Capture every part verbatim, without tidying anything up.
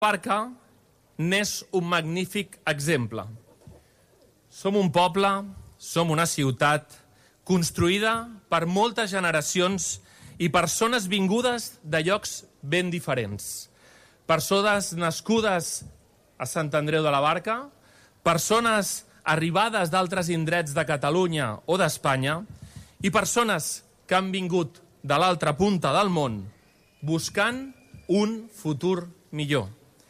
Barca n'és un magnífic exemple. Som un poble, som una ciutat construïda per moltes generacions i persones vingudes de llocs ben diferents. Persones nascudes a Sant Andreu de la Barca, persones arribades d'altres indrets de Catalunya o d'Espanya i persones que han vingut de l'altra punta del món buscant un futur millor.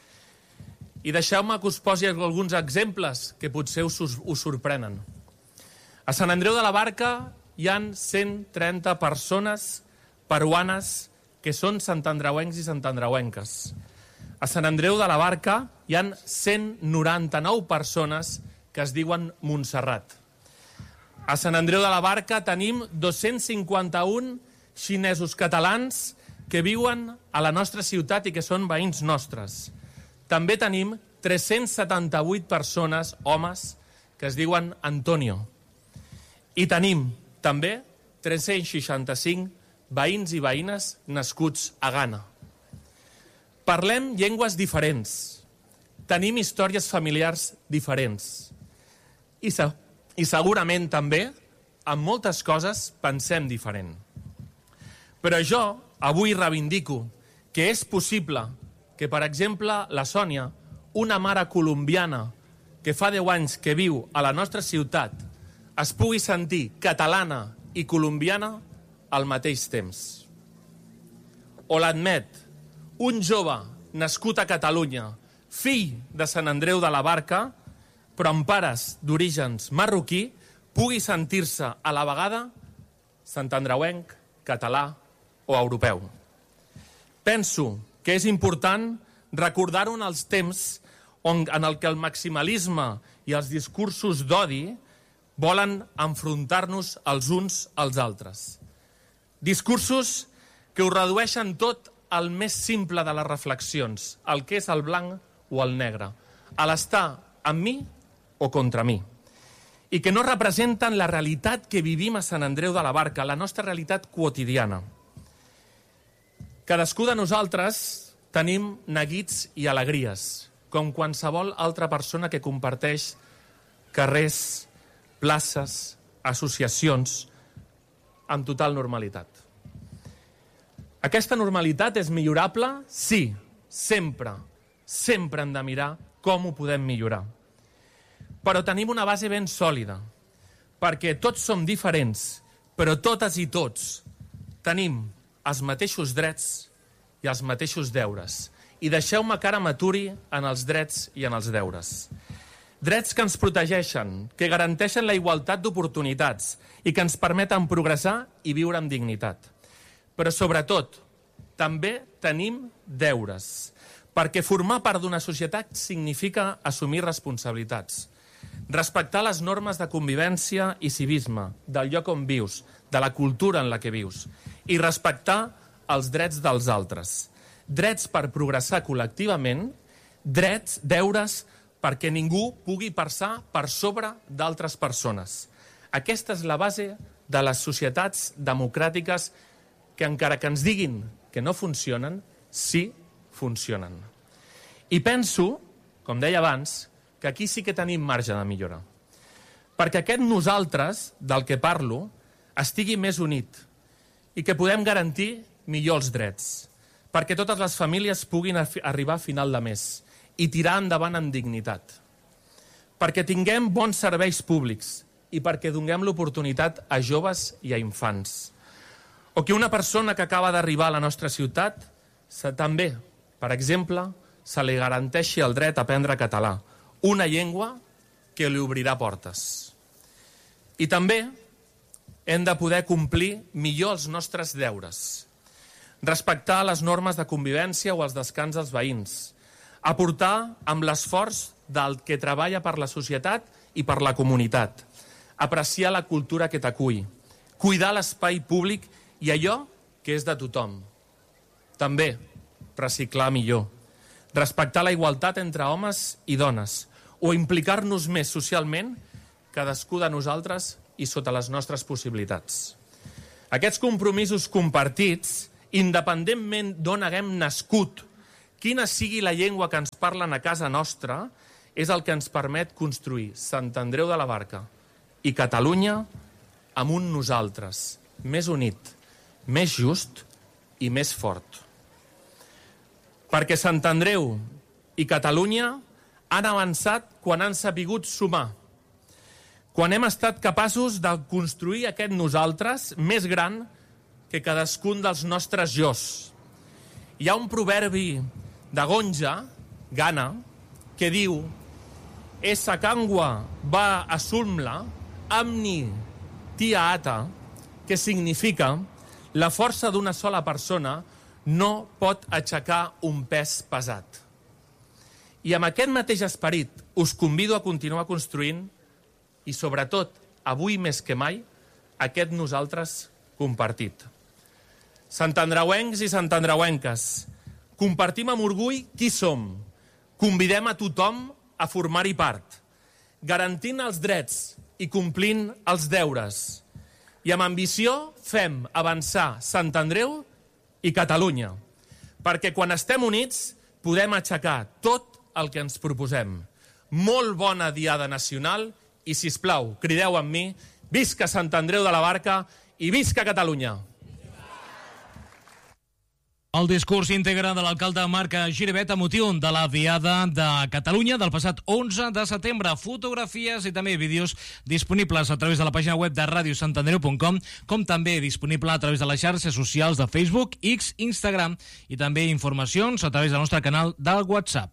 I deixeu-me que us posi alguns exemples que potser us, us sorprenen. A Sant Andreu de la Barca hi ha cent trenta persones peruanes que són santandreuencs i santandreuenques. A Sant Andreu de la Barca hi ha cent noranta-nou persones que es diuen Montserrat. A Sant Andreu de la Barca tenim dos-cents cinquanta-un xinesos catalans que viuen a la nostra ciutat i que són veïns nostres. També tenim tres-cents setanta-vuit persones, homes, que es diuen Antonio. I tenim també tres-cents seixanta-cinc veïns i veïnes nascuts a Ghana. Parlem llengües diferents. Tenim històries familiars diferents. I, se I segurament també, en moltes coses, pensem diferent. Però jo avui reivindico que és possible que, per exemple, la Sònia, una mare colombiana que fa deu anys que viu a la nostra ciutat, es pugui sentir catalana i colombiana al mateix temps. O l'Admet, un jove nascut a Catalunya, fill de Sant Andreu de la Barca, però amb pares d'orígens marroquí, pugui sentir-se a la vegada santandreuenc, català o europeu. Penso que és important recordar-ho en els temps on, en el que el maximalisme i els discursos d'odi volen enfrontar-nos els uns als altres. Discursos que ho redueixen tot al més simple de les reflexions, el que és el blanc o el negre, a l'estar amb mi o contra mi, i que no representen la realitat que vivim a Sant Andreu de la Barca, la nostra realitat quotidiana. Cadascú de nosaltres tenim neguits i alegries, com qualsevol altra persona que comparteix carrers, places, associacions, amb total normalitat. Aquesta normalitat és millorable? Sí, sempre. Sempre hem de mirar com ho podem millorar. Però tenim una base ben sòlida, perquè tots som diferents, però totes i tots tenim els mateixos drets i els mateixos deures. I deixeu-me que ara m'aturi en els drets i en els deures. Drets que ens protegeixen, que garanteixen la igualtat d'oportunitats i que ens permeten progressar i viure amb dignitat. Però sobretot, també tenim deures, perquè formar part d'una societat significa assumir responsabilitats, respectar les normes de convivència i civisme del lloc on vius, de la cultura en la que vius, i respectar els drets dels altres. Drets per progressar col·lectivament, drets, deures, perquè ningú pugui passar per sobre d'altres persones. Aquesta és la base de les societats democràtiques que, encara que ens diguin que no funcionen, sí funcionen. I penso, com deia abans, que aquí sí que tenim marge de millora. Perquè aquest nosaltres, del que parlo, estigui més unit i que podem garantir millor els drets, perquè totes les famílies puguin arribar a final de mes i tirar endavant amb dignitat, perquè tinguem bons serveis públics i perquè donem l'oportunitat a joves i a infants. O que una persona que acaba d'arribar a la nostra ciutat també, per exemple, se li garanteixi el dret a aprendre català, una llengua que li obrirà portes. I també hem de poder complir millor els nostres deures, respectar les normes de convivència o els descans dels veïns, aportar amb l'esforç del que treballa per la societat i per la comunitat, apreciar la cultura que t'acull, cuidar l'espai públic i allò que és de tothom. També reciclar millor, respectar la igualtat entre homes i dones o implicar-nos més socialment, cadascú de nosaltres i sota les nostres possibilitats. Aquests compromisos compartits, independentment d'on haguem nascut, quina sigui la llengua que ens parlen a casa nostra, és el que ens permet construir Sant Andreu de la Barca i Catalunya amb un nosaltres, més unit, més just i més fort. Perquè Sant Andreu i Catalunya han avançat quan han sabut sumar, quan hem estat capaços de construir aquest nosaltres més gran que cadascun dels nostres jos. Hi ha un proverbi de Gonja, Ghana, que diu «Esa cangua va a sulmla, amni tia ata», que significa «La força d'una sola persona no pot aixecar un pes pesat». I amb aquest mateix esperit us convido a continuar construint i, sobretot, avui més que mai, aquest nosaltres compartit. Santandreuencs i santandreuenques, compartim amb orgull qui som, convidem a tothom a formar-hi part, garantint els drets i complint els deures. I amb ambició fem avançar Sant Andreu i Catalunya, perquè quan estem units podem aixecar tot el que ens proposem. Molt bona Diada Nacional i, sisplau, crideu amb mi, visca Sant Andreu de la Barca i visca Catalunya! El discurs íntegre de l'alcalde Marc Giribet a motiu de la Diada de Catalunya del passat onze de setembre. Fotografies i també vídeos disponibles a través de la pàgina web de ràdio sant andreu punt com, com també disponible a través de les xarxes socials de Facebook, X, Instagram i també informacions a través del nostre canal del WhatsApp.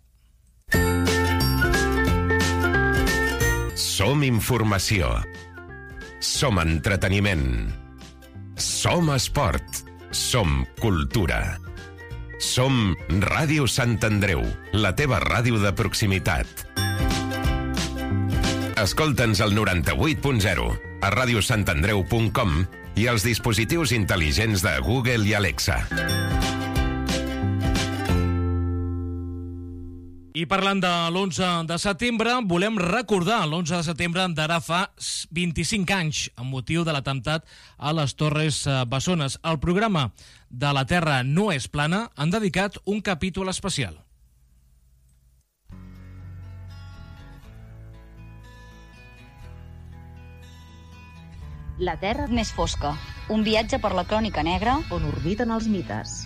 Som informació. Som entreteniment. Som esport. Som cultura. Som Ràdio Sant Andreu, la teva ràdio de proximitat. Escolta'ns al noranta-vuit punt zero, a ràdio sant andreu punt com i als dispositius intel·ligents de Google i Alexa. I parlant de l'onze de setembre, volem recordar l'onze de setembre d'ara fa vint-i-cinc anys, amb motiu de l'atemptat a les Torres Bessones. Al programa de La Terra no és plana han dedicat un capítol especial. La Terra més fosca, un viatge per la crònica negra on orbiten els mites.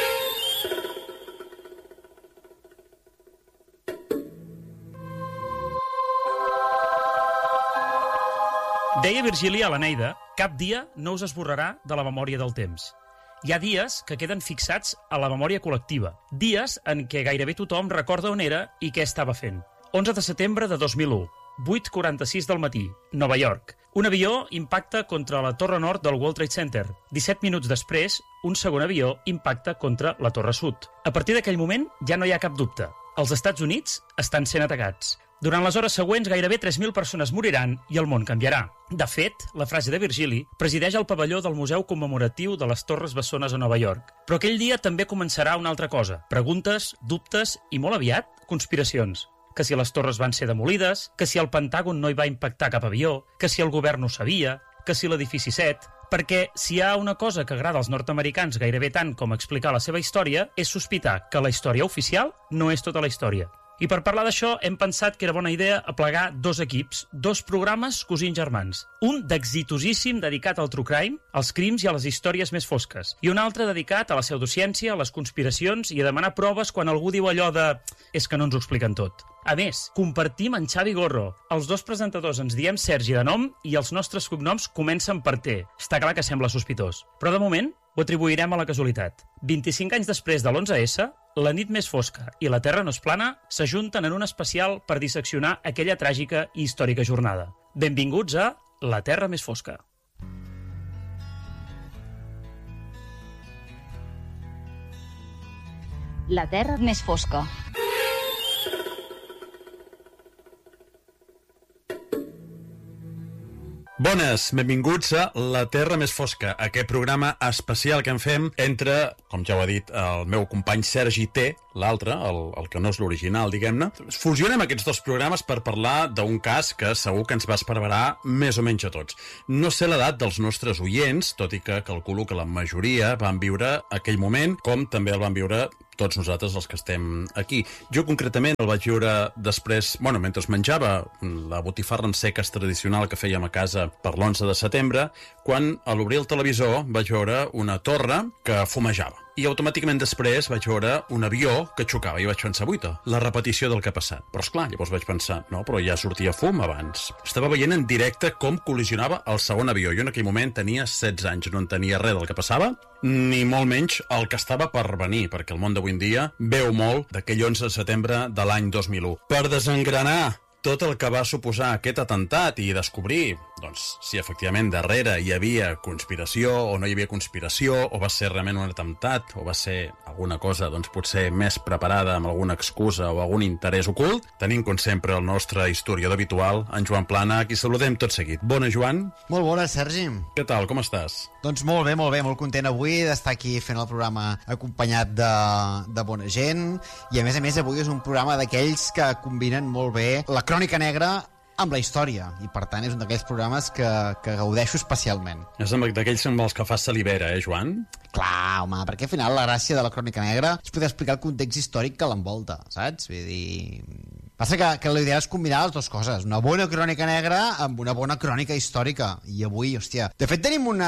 Deia Virgili a l'Eneida, cap dia no us esborrarà de la memòria del temps. Hi ha dies que queden fixats a la memòria col·lectiva, dies en què gairebé tothom recorda on era i què estava fent. onze de setembre de dos mil u, vuit quaranta-sis del matí, Nova York. Un avió impacta contra la torre nord del World Trade Center. disset minuts després, un segon avió impacta contra la torre sud. A partir d'aquell moment ja no hi ha cap dubte. Els Estats Units estan sent atacats. Durant les hores següents, gairebé tres mil persones moriran i el món canviarà. De fet, la frase de Virgili presideix el pavelló del Museu Commemoratiu de les Torres Bessones a Nova York. Però aquell dia també començarà una altra cosa. Preguntes, dubtes i, molt aviat, conspiracions. Que si les torres van ser demolides, que si el Pentàgon no hi va impactar cap avió, que si el govern ho sabia, que si l'edifici set... Perquè si hi ha una cosa que agrada als nord-americans gairebé tant com explicar la seva història, és sospitar que la història oficial no és tota la història. I per parlar d'això hem pensat que era bona idea aplegar dos equips, dos programes cosins germans. Un d'exitosíssim dedicat al true crime, als crims i a les històries més fosques. I un altre dedicat a la pseudociència, a les conspiracions i a demanar proves quan algú diu allò de... és que no ens ho expliquen tot. A més, compartim en Xavi Gorro. Els dos presentadors ens diem Sergi de nom i els nostres cognoms comencen per T. Està clar que sembla sospitós. Però de moment ho atribuirem a la casualitat. vint-i-cinc anys després de l'onze essa, la nit més fosca i la terra no és plana s'ajunten en un especial per disseccionar aquella tràgica i històrica jornada. Benvinguts a La Terra més fosca. La Terra més fosca. Bones, benvinguts a La Terra més fosca, aquest programa especial que en fem entre, com ja ho ha dit el meu company Sergi T, l'altre, el, el que no és l'original, diguem-ne. Fusionem aquests dos programes per parlar d'un cas que segur que ens va esparverar més o menys a tots. No sé l'edat dels nostres oients, tot i que calculo que la majoria van viure aquell moment, com també el van viure tots nosaltres els que estem aquí. Jo concretament el vaig veure després, bueno, mentre menjava la botifarra en seques tradicional que fèiem a casa per l'onze de setembre, quan a l'obrir el televisor vaig veure una torre que fumejava. I automàticament després vaig veure un avió que xocava i vaig pensar, buita, la repetició del que ha passat. Però esclar, llavors vaig pensar, no, però ja sortia fum abans. Estava veient en directe com col·lisionava el segon avió. Jo en aquell moment tenia setze anys, no entenia res del que passava, ni molt menys el que estava per venir, perquè el món d'avui en dia veu molt d'aquell onze de setembre de l'any dos mil u. Per desengranar tot el que va suposar aquest atemptat i descobrir, doncs, si efectivament darrere hi havia conspiració o no hi havia conspiració, o va ser realment un atemptat, o va ser alguna cosa, doncs, potser més preparada amb alguna excusa o algun interès ocult, tenim, com sempre, el nostre historiador habitual, en Joan Plana, a qui saludem tot seguit. Bona, Joan. Molt bona, Sergi. Què tal, com estàs? Doncs molt bé, molt bé, molt content avui d'estar aquí fent el programa acompanyat de, de bona gent, i a més a més avui és un programa d'aquells que combinen molt bé la crònica negra amb la història, i per tant és un d'aquells programes que, que gaudeixo especialment. És d'aquells amb els que fas salivera, eh, Joan? Clar, home, perquè al final la gràcia de la crònica negra és poder explicar el context històric que l'envolta, saps? Vull dir... Passa que, que l'ideal és combinar les dues coses, una bona crònica negra amb una bona crònica històrica, i avui, hòstia... De fet, tenim una,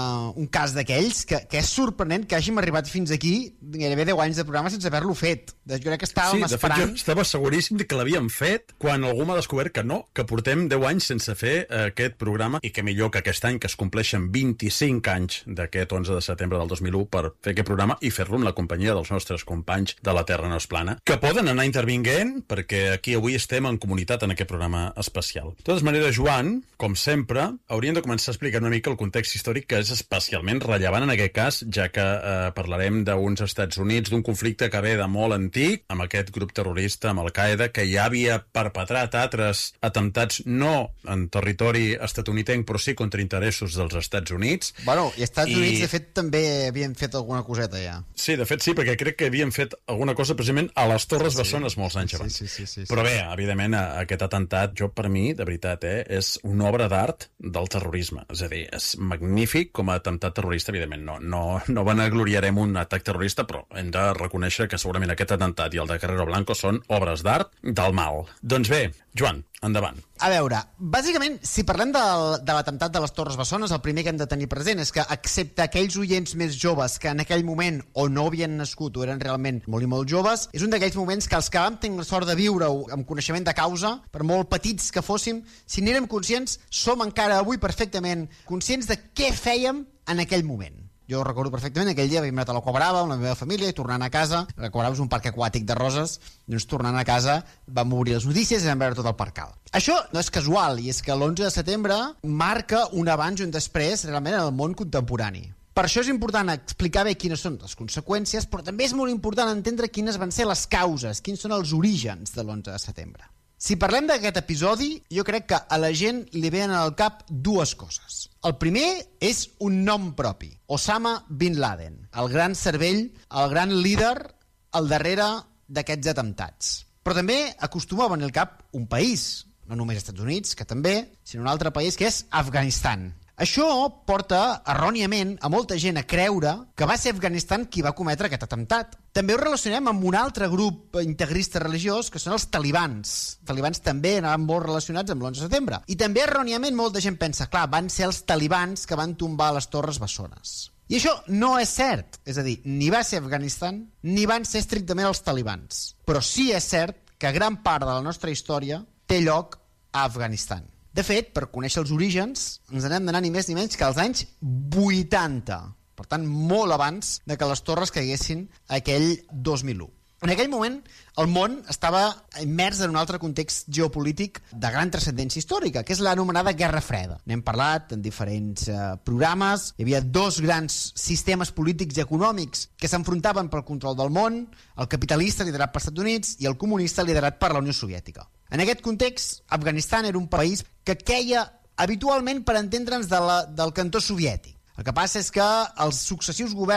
un cas d'aquells que, que és sorprenent que hàgim arribat fins aquí, gairebé deu anys de programa sense haver-lo fet. Jo crec que estàvem sí, esperant... Sí, de fet, jo estava seguríssim que l'havíem fet quan algú m'ha descobert que no, que portem deu anys sense fer eh, aquest programa, i que millor que aquest any, que es compleixen vint-i-cinc anys d'aquest onze de setembre del dos mil u per fer aquest programa i fer-lo amb la companyia dels nostres companys de La Terra No És Plana, que poden anar intervinguent, perquè aquí avui estem en comunitat en aquest programa especial. De totes maneres, Joan, com sempre, hauríem de començar a explicar una mica el context històric, que és especialment rellevant en aquest cas, ja que eh, parlarem d'uns Estats Units, d'un conflicte que ve de molt antic, amb aquest grup terrorista, amb Al-Qaeda, que ja havia perpetrat altres atemptats no en territori estatunidenc, però sí contra interessos dels Estats Units. Bueno, i Estats I... Units, de fet, també havien fet alguna coseta ja. Sí, de fet sí, perquè crec que havien fet alguna cosa precisament a les Torres sí. Bessones molts anys abans. Sí, sí, sí, sí, però bé, evidentment, aquest atemptat, jo per mi, de veritat, eh, és una obra d'art del terrorisme. És a dir, és magnífic com a atemptat terrorista, evidentment. No, no, no vanagloriarem un atac terrorista, però hem de reconèixer que segurament aquest atemptat i el de Carrero Blanco són obres d'art del mal. Doncs bé, Joan, endavant. A veure, bàsicament, si parlem del, de l'atemptat de les Torres Bessones, el primer que hem de tenir present és que, excepte aquells oients més joves que en aquell moment o no havien nascut o eren realment molt i molt joves, és un d'aquells moments que els que vam tenir la sort de viure-ho amb coneixement de causa, per molt petits que fóssim, si n'érem conscients, som encara avui perfectament conscients de què fèiem en aquell moment. Jo recordo perfectament, aquell dia havíem anat a la Cobrava amb la meva família i tornant a casa, la Cobrava és un parc aquàtic de Roses, doncs tornant a casa vam obrir les notícies i vam veure tot el parcal. Això no és casual, i és que l'onze de setembre marca un abans i un després realment en el món contemporani. Per això és important explicar bé quines són les conseqüències, però també és molt important entendre quines van ser les causes, quins són els orígens de l'onze de setembre. Si parlem d'aquest episodi, jo crec que a la gent li venen al cap dues coses. El primer és un nom propi, Osama Bin Laden, el gran cervell, el gran líder al darrere d'aquests atemptats. Però també acostuma a venir al cap un país, no només Estats Units, que també, sinó un altre país, que és Afganistan. Això porta, erròniament, a molta gent a creure que va ser Afganistan qui va cometre aquest atemptat. També ho relacionem amb un altre grup integrista religiós, que són els talibans. Els talibans també anaven molt relacionats amb l'onze de setembre. I també, erròniament, molta gent pensa, clar, van ser els talibans que van tombar les Torres Bessones. I això no és cert. És a dir, ni va ser Afganistan, ni van ser estrictament els talibans. Però sí és cert que gran part de la nostra història té lloc a Afganistan. De fet, per conèixer els orígens, ens anem d'anar ni més ni menys que als anys vuitanta. Per tant, molt abans de que les torres caiguessin aquell dos mil u. En aquell moment, el món estava immers en un altre context geopolític de gran transcendència històrica, que és l'anomenada Guerra Freda. N'hem parlat en diferents eh, programes. Hi havia dos grans sistemes polítics i econòmics que s'enfrontaven pel control del món, el capitalista liderat per Estats Units i el comunista liderat per la Unió Soviètica. En aquest context, Afganistan era un país que queia habitualment, per entendre'ns, de la, del cantó soviètic. El que passa és que els successius governs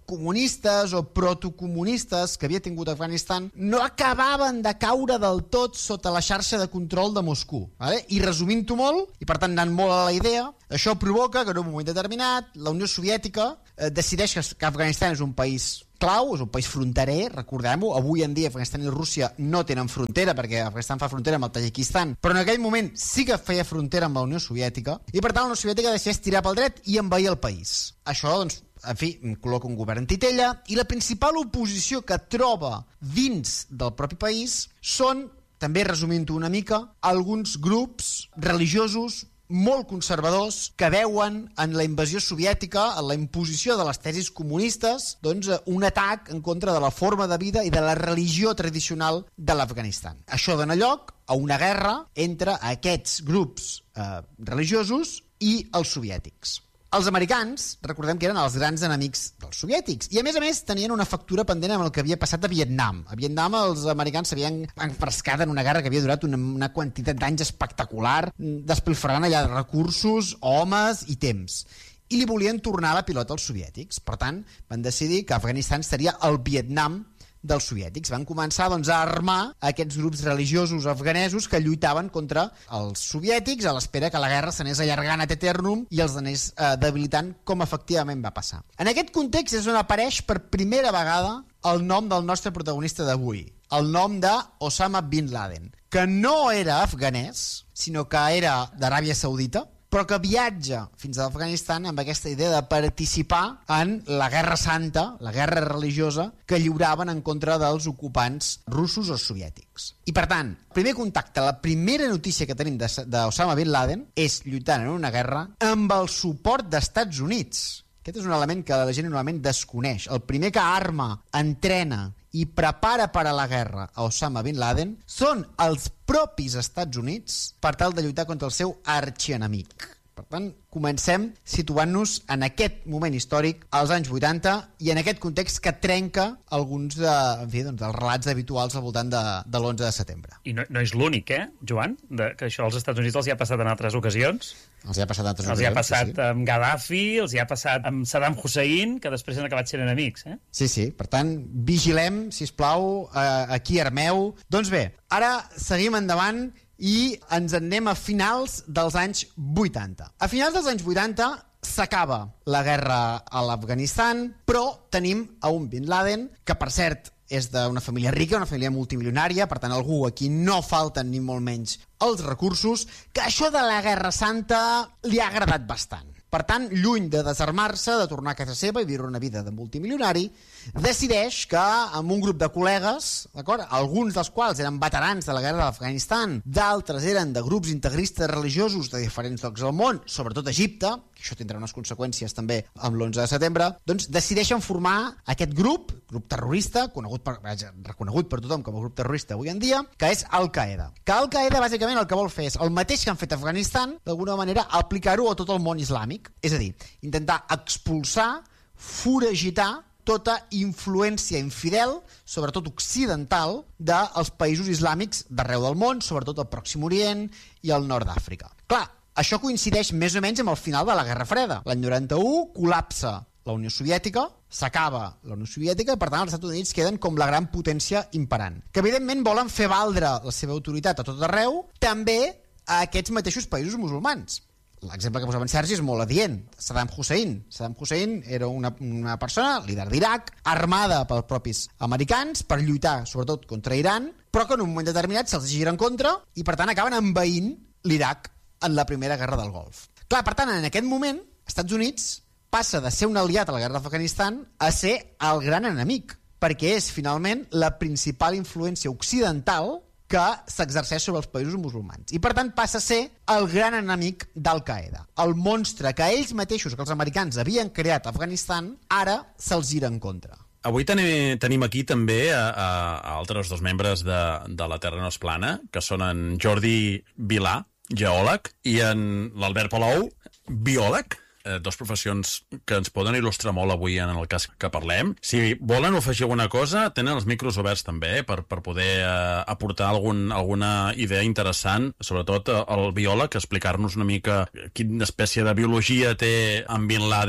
comunistes o protocomunistes que havia tingut Afganistan no acabaven de caure del tot sota la xarxa de control de Moscou. Vale? I resumint-ho molt, i per tant anant molt a la idea, això provoca que en un moment determinat la Unió Soviètica eh, decideix que Afganistan és un país clau, és un país fronterer, recordem-ho, avui en dia Afganistan i Rússia no tenen frontera perquè Afganistan fa frontera amb el Tadjikistan, però en aquell moment sí que feia frontera amb la Unió Soviètica i per tant la Unió Soviètica decideix tirar pel dret i envair el país. Això, doncs, en fi, col·loca un govern titella i la principal oposició que troba dins del propi país són, també resumint-ho una mica, alguns grups religiosos molt conservadors que veuen en la invasió soviètica, en la imposició de les tesis comunistes, doncs un atac en contra de la forma de vida i de la religió tradicional de l'Afganistan. Això dona lloc a una guerra entre aquests grups eh, religiosos i els soviètics. Els americans, recordem que eren els grans enemics dels soviètics, i a més a més tenien una factura pendent amb el que havia passat a Vietnam. A Vietnam els americans s'havien enfrescat en una guerra que havia durat una, una quantitat d'anys espectacular, despilfarrant allà recursos, homes i temps. I li volien tornar la pilota als soviètics. Per tant, van decidir que Afganistan seria el Vietnam dels soviètics. Van començar doncs, a armar aquests grups religiosos afganesos que lluitaven contra els soviètics a l'espera que la guerra s'anés allargant ad eternum i els anés eh, debilitant, com efectivament va passar. En aquest context és on apareix per primera vegada el nom del nostre protagonista d'avui, el nom d'Osama Bin Laden, que no era afganès, sinó que era d'Aràbia Saudita, però que viatja fins a Afganistan amb aquesta idea de participar en la Guerra Santa, la guerra religiosa, que lliuraven en contra dels ocupants russos o soviètics. I per tant, el primer contacte, la primera notícia que tenim d'Osama Bin Laden és lluitant en una guerra amb el suport d'Estats Units. Aquest és un element que la gent normalment desconeix. El primer que arma, entrena i prepara per a la guerra a Osama Bin Laden són els propis Estats Units per tal de lluitar contra el seu arxienemic. Per tant, comencem situant-nos en aquest moment històric, als anys vuitanta, i en aquest context que trenca alguns de, en fi, doncs, dels relats habituals al voltant de, de l'onze de setembre. I no, no és l'únic, eh, Joan? De, que això als Estats Units els hi ha passat en altres ocasions. Els hi ha passat en altres els ocasions. Els hi ha passat sí, sí. amb Gaddafi, els hi ha passat amb Saddam Hussein, que després han acabat sent enemics, eh? Sí, sí. Per tant, vigilem, sisplau, eh, aquí armeu. Doncs bé, ara seguim endavant i ens en anem a finals dels anys vuitanta. A finals dels anys vuitanta s'acaba la guerra a l'Afganistan, però tenim a un Bin Laden, que per cert és d'una família rica, una família multimilionària, per tant algú a qui no falten ni molt menys els recursos, que això de la Guerra Santa li ha agradat bastant. Per tant, lluny de desarmar-se, de tornar a casa seva i viure una vida de multimilionari, decideix que amb un grup de col·legues, d'acord, alguns dels quals eren veterans de la guerra d'Afganistan, d'altres eren de grups integristes religiosos de diferents llocs del món, sobretot Egipte, que això tindrà unes conseqüències també amb l'onze de setembre, doncs decideixen formar aquest grup, grup terrorista, conegut per, reconegut per tothom com a grup terrorista avui en dia, que és Al-Qaeda. Que Al-Qaeda bàsicament el que vol fer és el mateix que han fet a Afganistan, d'alguna manera aplicar-ho a tot el món islàmic. És a dir, intentar expulsar, foragitar tota influència infidel, sobretot occidental, dels països islàmics d'arreu del món, sobretot al Pròxim Orient i al nord d'Àfrica. Clar, això coincideix més o menys amb el final de la Guerra Freda. L'any noranta-u col·lapsa la Unió Soviètica, s'acaba la Unió Soviètica i per tant els Estats Units queden com la gran potència imperant, que evidentment volen fer valdre la seva autoritat a tot arreu, també a aquests mateixos països musulmans. L'exemple que posava en Sergi és molt adient. Saddam Hussein. Saddam Hussein era una, una persona, líder d'Iraq, armada pels propis americans per lluitar sobretot contra Iran, però que en un moment determinat se'ls gira en contra i per tant acaben envaint l'Iraq en la primera guerra del Golf. Clar, per tant, en aquest moment, Estats Units passa de ser un aliat a la guerra d'Afganistan a ser el gran enemic, perquè és finalment la principal influència occidental que s'exerceix sobre els països musulmans. I per tant passa a ser el gran enemic d'Al-Qaeda. El monstre que ells mateixos, que els americans havien creat a Afganistan, ara se'ls gira en contra. Avui tenim, tenim aquí també a, a, a altres dos membres de, de La Terra no és plana, que són en Jordi Vilà, geòleg, i en l'Albert Palou, biòleg, dos professions que ens poden il·lustrar molt avui en el cas que parlem. Si volen afegir alguna cosa, tenen els micros oberts també per, per poder eh, aportar algun, alguna idea interessant, sobretot el biòleg, explicar-nos una mica quina espècie de biologia té en Bin Laden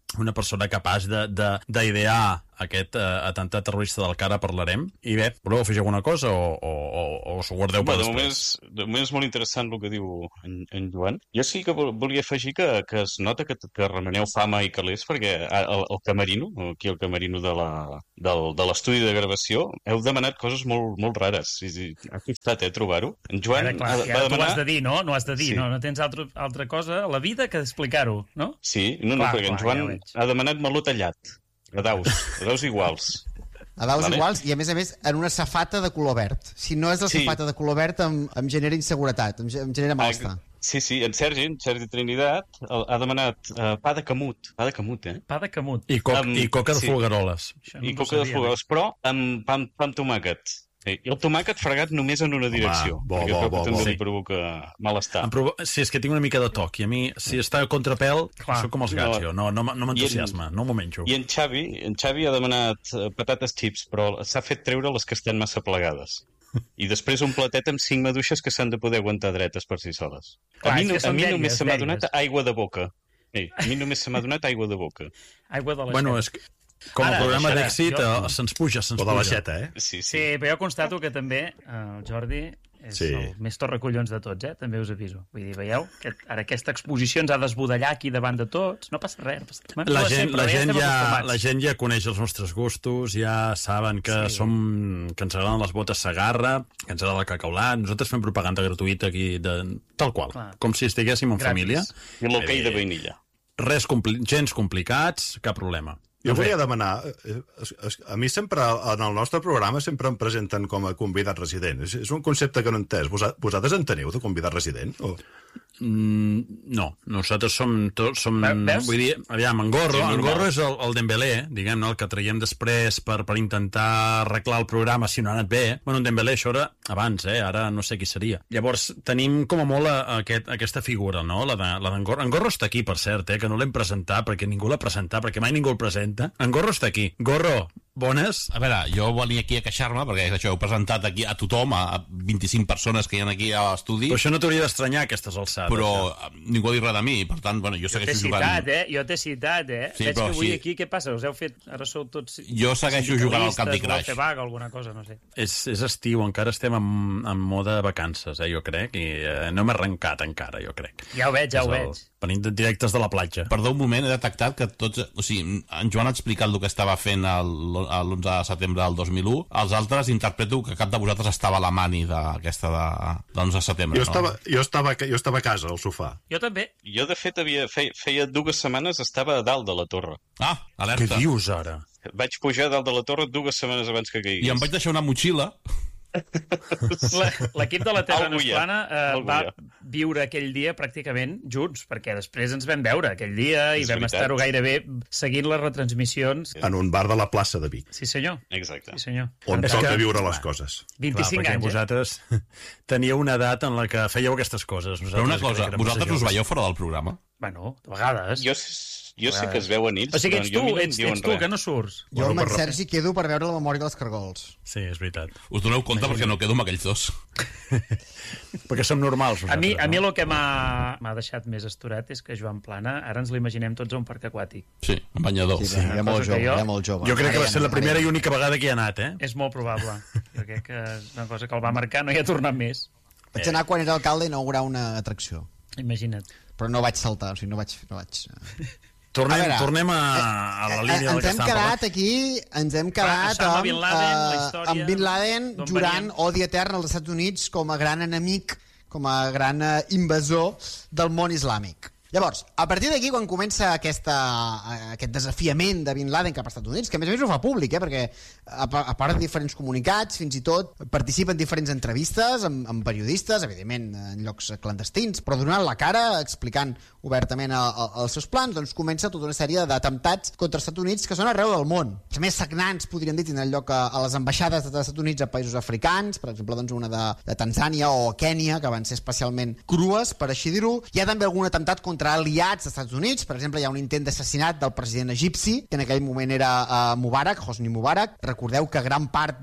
una persona capaç d'idear aquest uh, atemptat terrorista del que ara parlarem. I bé, voleu afegir alguna cosa o, o, o, o s'ho guardeu per Bé, després? De moment, és, de moment és molt interessant el que diu en, en Joan. Jo sí que volia afegir que, que es nota que, que remeneu fama i calés, perquè el, el camerino, aquí el camerino de la, del, de l'estudi de gravació, heu demanat coses molt, molt rares. I, i, ha costat, eh, trobar-ho. En Joan Ara, clar, va, ja, va tu demanar... ho has de dir, no? No has de dir, Sí. no, no tens altra, altra cosa a la vida que explicar-ho, no? Sí, no, no, Clar, perquè en clar, Joan ja ho veig. ha demanat meló tallat. A daus, a daus iguals. A daus Vale. iguals i, a més a més, en una safata de color verd. Si no és la Sí. safata de color verd, em, em genera inseguretat, em, ge- em genera malestar. Sí, sí, en Sergi, en Sergi Trinitat, el- ha demanat uh, pa de camut. Pa de camut, eh? Pa de camut. I, coc, Amb- i coca de sí. folgueroles. Això no I ho coca de sabia, fogueres, però amb pa, amb- pa amb tomàquet. Sí. I el tomàquet fregat només en una direcció. bo, perquè bo, crec bo, que també bo. li provoca malestar. Em provo... Sí, és que tinc una mica de toc, i a mi, si està a contrapèl, Clar. soc com els gats, No. jo. No, no, m- no m'entusiasma, I en- no m'ho menjo. I en Xavi, en Xavi ha demanat eh, patates chips, però s'ha fet treure les que estan massa plegades. I després un platet amb cinc maduixes que s'han de poder aguantar dretes per si soles. Clar, a mi, és no, que a són mi dèries, només se m'ha dèries. donat aigua de boca. Sí, a mi només se m'ha donat aigua de boca. Aigua de la Bueno, és que, com a Ara, programa ara, d'èxit, jo- eh, se'ns puja, se'ns O de puja. l'aixeta, eh? Sí, sí. Sí, però jo constato que també eh, el Jordi és Sí. el més torracollons de tots, eh? També us aviso. Vull dir, veieu? Que ara aquesta exposició ens ha d'esbudellar aquí davant de tots. No passa res. No passa res. Bueno, La no ho sé, gent, però la, ja gent estem ja, acostumats. la gent ja coneix els nostres gustos, ja saben que Sí. som que ens agraden les botes Sagarra, que ens agrada el cacaulat, nosaltres fem propaganda gratuïta aquí, de, tal qual, Clar. com si estiguéssim en Gratis. família. I l'hoquei de vainilla. Res compli gens complicats, cap problema. Jo Doncs bé, volia demanar, eh, es- es- a mi sempre, en el nostre programa, sempre em presenten com a convidat resident. És, és un concepte que no he entès. Vosa- Vosaltres en teniu de convidat resident? O... Mm, no, nosaltres som tots, som, Ve- veus? vull dir, aviam, en Gorro, Sí, en normal. Gorro és el, el Dembélé, diguem-ne, el que traiem després per, per intentar arreglar el programa si no ha anat bé. Bueno, en Dembélé això era abans, eh? Ara no sé qui seria. Llavors, tenim com a molt a, a aquest, aquesta figura, no? La de- la d'en Gorro. En Gorro està aquí, per cert, eh? Que no l'hem presentat, perquè ningú l'ha presentat, perquè mai ningú el presenta. En Gorro està aquí. Gorro, bones? A veure, jo venia aquí a queixar-me, perquè això heu presentat aquí a tothom, a vint-i-cinc persones que hi ha aquí a l'estudi, Però això no t'hauria d'estranyar, aquestes alçades. però eh? ningú ha dit res de mi, per tant, bueno, jo Jo t'he segueixo citat, jugant... eh? Jo t'he citat, eh? Sí, Veig però que avui sí. aquí, què passa? Us heu fet... Ara sou tots... Jo segueixo jugant al Candy sindicalistes, voleu Crush. fer vaga, alguna cosa, no sé. És, és estiu, encara estem en, en mode de vacances, eh, jo crec, i eh, no hem arrencat encara, jo crec. Ja ho veig, ja ho És el- veig. Venint de directes de la platja. Perdó un moment, he detectat que tots... O sigui, en Joan ha explicat el que estava fent el- a l'onze de setembre del dos mil u. Els altres interpreto que cap de vosaltres estava a la mani d'aquesta de, de l'onze de setembre. Jo, no? estava, jo, estava, jo estava a casa, al sofà. Jo també. Jo, de fet, havia, feia, feia dues setmanes estava a dalt de la torre. Ah, Què alerta. dius ara? Vaig pujar a dalt de la torre dues setmanes abans que caigués. I em vaig deixar una motxilla. La- L'equip de la Terra Algú no és hi ha, plana eh, algú va hi ha. viure aquell dia pràcticament junts, perquè després ens vam veure aquell dia i És vam veritat. estar-ho gairebé seguint les retransmissions. En un bar de la plaça de Vic, Sí, senyor. Exacte. Sí, senyor. on És toca que- viure les coses. vint-i-cinc Clar, perquè anys, eh? vosaltres teníeu una edat en la que fèieu aquestes coses. Però una Nosaltres cosa, crec que érem vosaltres massa us joves. veieu fora del programa? Bueno, de vegades. Jo, s- jo sé que es veuen ells, O sigui, ets però jo a tu, mi no em ets, diuen ets tu, res. que no surts. Jo amb Bueno, en per- Sergi quedo per veure la memòria dels cargols. Sí, és veritat. Us doneu compte perquè no quedo amb aquells dos. Perquè som normals, A mi, nosaltres, a mi no? el que m'ha m'ha deixat més asturat és que Joan Plana, ara ens l'imaginem tots a un parc aquàtic. Sí, un banyador. Sí, era molt cosa que jove, jo- era molt jove. Jo crec que Ara va ja ser no, la primera ara i ja no. única vegada que hi ha anat, eh? És molt probable. Jo crec que és una cosa que el va marcar, no hi ha tornat més. Vaig anar quan era alcalde a inaugurar una atracció. Imagina't. Però no vaig saltar, o sigui, no vaig... No vaig eh. Tornem, A veure, tornem a, a la línia Eh, del ens que hem estàvem quedat parlant. aquí, ens hem quedat Osama amb, Bin Laden, la eh, història amb Bin Laden d'on jurant veníem. odi etern als Estats Units com a gran enemic, com a gran eh, invasor del món islàmic. Llavors, a partir d'aquí, quan comença aquesta, eh, aquest desafiament de Bin Laden cap als Estats Units, que a més a més ho fa públic, eh, perquè a, pa- a part de diferents comunicats, fins i tot participa en diferents entrevistes amb, amb periodistes, evidentment en llocs clandestins, però donant la cara, explicant obertament a, a, els seus plans, doncs comença tota una sèrie d'atemptats contra els Estats Units que són arreu del món. Els més sagnants, podríem dir, tindran lloc a, a les ambaixades dels Estats Units a països africans, per exemple, doncs una de, de Tanzània o Kènia, que van ser especialment crues, per així dir-ho. Hi ha també algun atemptat contra aliats dels Estats Units, per exemple, hi ha un intent d'assassinat del president egipci, que en aquell moment era uh, Mubarak, Hosni Mubarak. Recordeu que gran part dels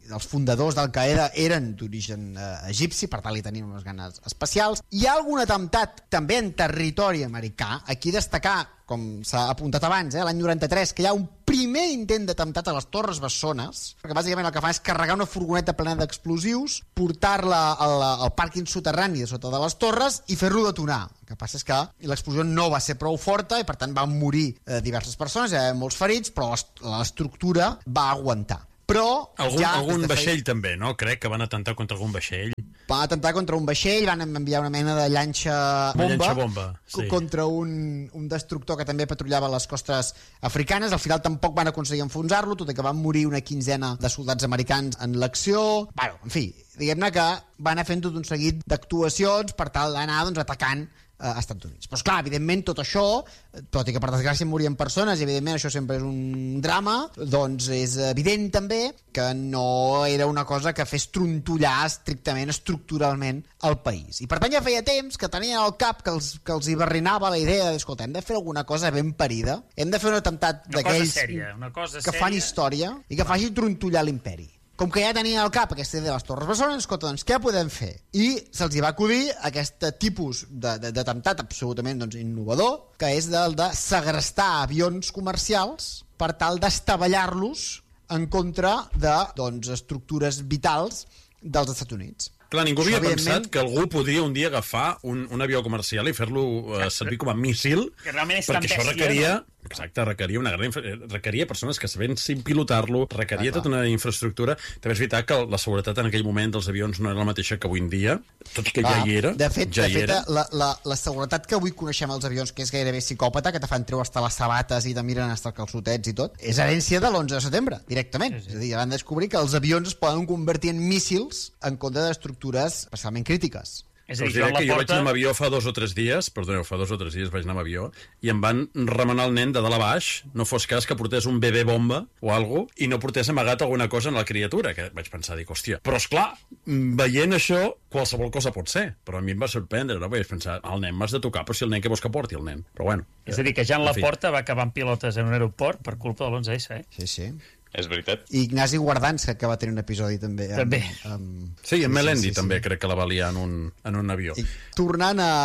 els fundadors d'Al-Qaeda eren d'origen eh, egipci, per tant li tenien unes ganes especials. Hi ha algun atemptat també en territori americà, aquí destacar, com s'ha apuntat abans, eh, l'any noranta-tres, que hi ha un primer intent d'atemptat a les Torres Bessones, perquè bàsicament el que fa és carregar una furgoneta plena d'explosius, portar-la al, al pàrquing soterrani de sota de les torres i fer-lo detonar. El que passa és que l'explosió no va ser prou forta i per tant van morir eh, diverses persones, hi ha molts ferits, però l'estructura va aguantar. Però algun, ja algun de vaixell feina... també, no? Crec que van atentar contra algun vaixell. Van atentar contra un vaixell, van enviar una mena de llanxa bomba, llanxa bomba sí. contra un, un destructor que també patrullava les costes africanes. Al final tampoc van aconseguir enfonsar-lo, tot i que van morir una quinzena de soldats americans en l'acció. Bueno, en fi, diguem-ne que van anar fent tot un seguit d'actuacions per tal d'anar doncs, atacant a Estats Units. Però esclar, evidentment tot això, tot i que per desgràcia morien persones i evidentment això sempre és un drama, doncs és evident també que no era una cosa que fes trontollar estrictament, estructuralment el país. I per tant ja feia temps que tenien al cap que els, que els hi barrinava la idea de, escolta, hem de fer alguna cosa ben parida, hem de fer un atemptat d'aquells que fan història i que faci trontollar l'imperi. Com que ja tenien al cap aquesta idea de les Torres Bessones, escolta, doncs què podem fer? I se'ls hi va acudir aquest tipus d'atemptat absolutament doncs, innovador, que és el de segrestar avions comercials per tal d'estavellar-los en contra de doncs, estructures vitals dels Estats Units. Clar, ningú havia Això, pensat que algú podria un dia agafar un, un avió comercial i fer-lo eh, servir com a míssil, perquè això requeria... No? Exacte, requeria una gran infra... requeria persones que sabessin pilotar-lo, requeria ah, tota una infraestructura. També és veritat que la seguretat en aquell moment dels avions no era la mateixa que avui en dia, tot i que ah, ja hi era. De fet, ja de fet era. La, la, la seguretat que avui coneixem als avions, que és gairebé psicòpata, que te fan treure hasta les sabates i te miren hasta els calçotets i tot, és herència de l'onze de setembre, directament. Sí, sí. És a dir, van descobrir que els avions es poden convertir en míssils en contra d'estructures especialment crítiques. És a dir, Us diré que jo vaig anar amb avió fa dos o tres dies, perdoneu, fa dos o tres dies vaig anar amb avió, i em van remenar el nen de dalt a baix, no fos cas que portés un bebè bomba o alguna cosa, i no portés amagat alguna cosa en la criatura, que vaig pensar, dic, hòstia, però esclar, veient això, qualsevol cosa pot ser, però a mi em va sorprendre, no? Vaig pensar, el nen m'has de tocar, però si el nen què vols que porti, el nen? Però bueno. És a dir, que Jan Laporta va acabar amb pilotes en un aeroport per culpa de l'onze essa, eh? Sí, sí. És veritat. I Ignasi Guardans, que va tenir un episodi també. Amb, també. Amb... Sí, en Melendi sí, sí, també sí. crec que la va liar en un, en un avió. I tornant a,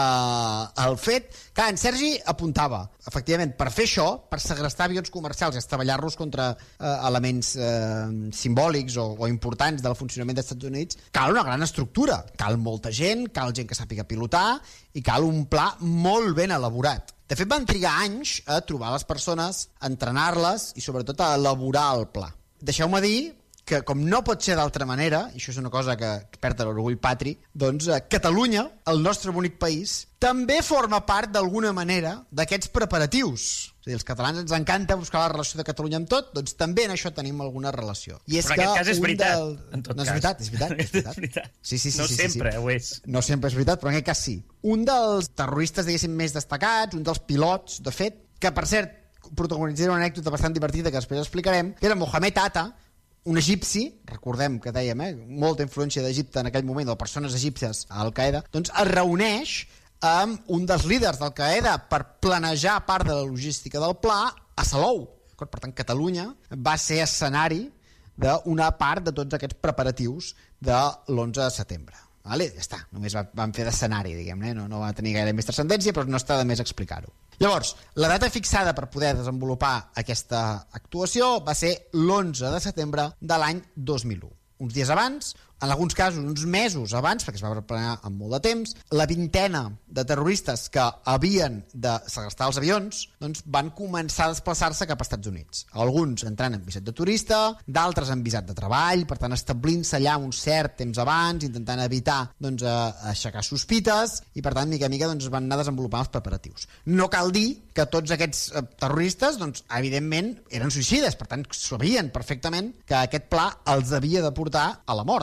al fet, clar, en Sergi apuntava, efectivament, per fer això, per segrestar avions comercials i estavellar-los contra eh, elements eh, simbòlics o, o importants del funcionament dels Estats Units, cal una gran estructura, cal molta gent, cal gent que sàpiga pilotar i cal un pla molt ben elaborat. De fet, van trigar anys a trobar les persones, a entrenar-les i, sobretot, a elaborar el pla. Deixeu-me dir que, com no pot ser d'altra manera, i això és una cosa que perd l'orgull patri, doncs eh, Catalunya, el nostre bonic país, també forma part, d'alguna manera, d'aquests preparatius. És a dir, els catalans ens encanta buscar la relació de Catalunya amb tot, doncs també en això tenim alguna relació. I és Però que en aquest cas és veritat, del... en tot no, és cas. veritat, és veritat, és veritat. és veritat. Sí, sí, sí, no sí, sempre sí, sí. ho és. No sempre és veritat, però en aquest cas sí. Un dels terroristes, diguéssim, més destacats, un dels pilots, de fet, que per cert protagonitzarà una anècdota bastant divertida que després explicarem, que era Mohamed Atta, un egipci, recordem que dèiem, eh, molta influència d'Egipte en aquell moment, de persones egípcies a Al-Qaeda, doncs es reuneix amb un dels líders d'Al-Qaeda per planejar part de la logística del pla a Salou. Per tant, Catalunya va ser escenari d'una part de tots aquests preparatius de l'onze de setembre. Vale? Ja està, només van fer d'escenari, diguem-ne, no, no va tenir gaire més transcendència, però no està de més explicar-ho. Llavors, la data fixada per poder desenvolupar aquesta actuació va ser l'onze de setembre de l'any dos mil u. Uns dies abans, en alguns casos uns mesos abans, perquè es va preparar amb molt de temps, la vintena de terroristes que havien de segrestar els avions doncs van començar a desplaçar-se cap als Estats Units. Alguns entrant en visat de turista, d'altres en visat de treball, per tant establint-se allà un cert temps abans, intentant evitar doncs, aixecar sospites, i per tant, mica a mica, doncs, van anar desenvolupant els preparatius. No cal dir que tots aquests eh, terroristes, doncs, evidentment, eren suïcides, per tant, sabien perfectament que aquest pla els havia de portar a la mort.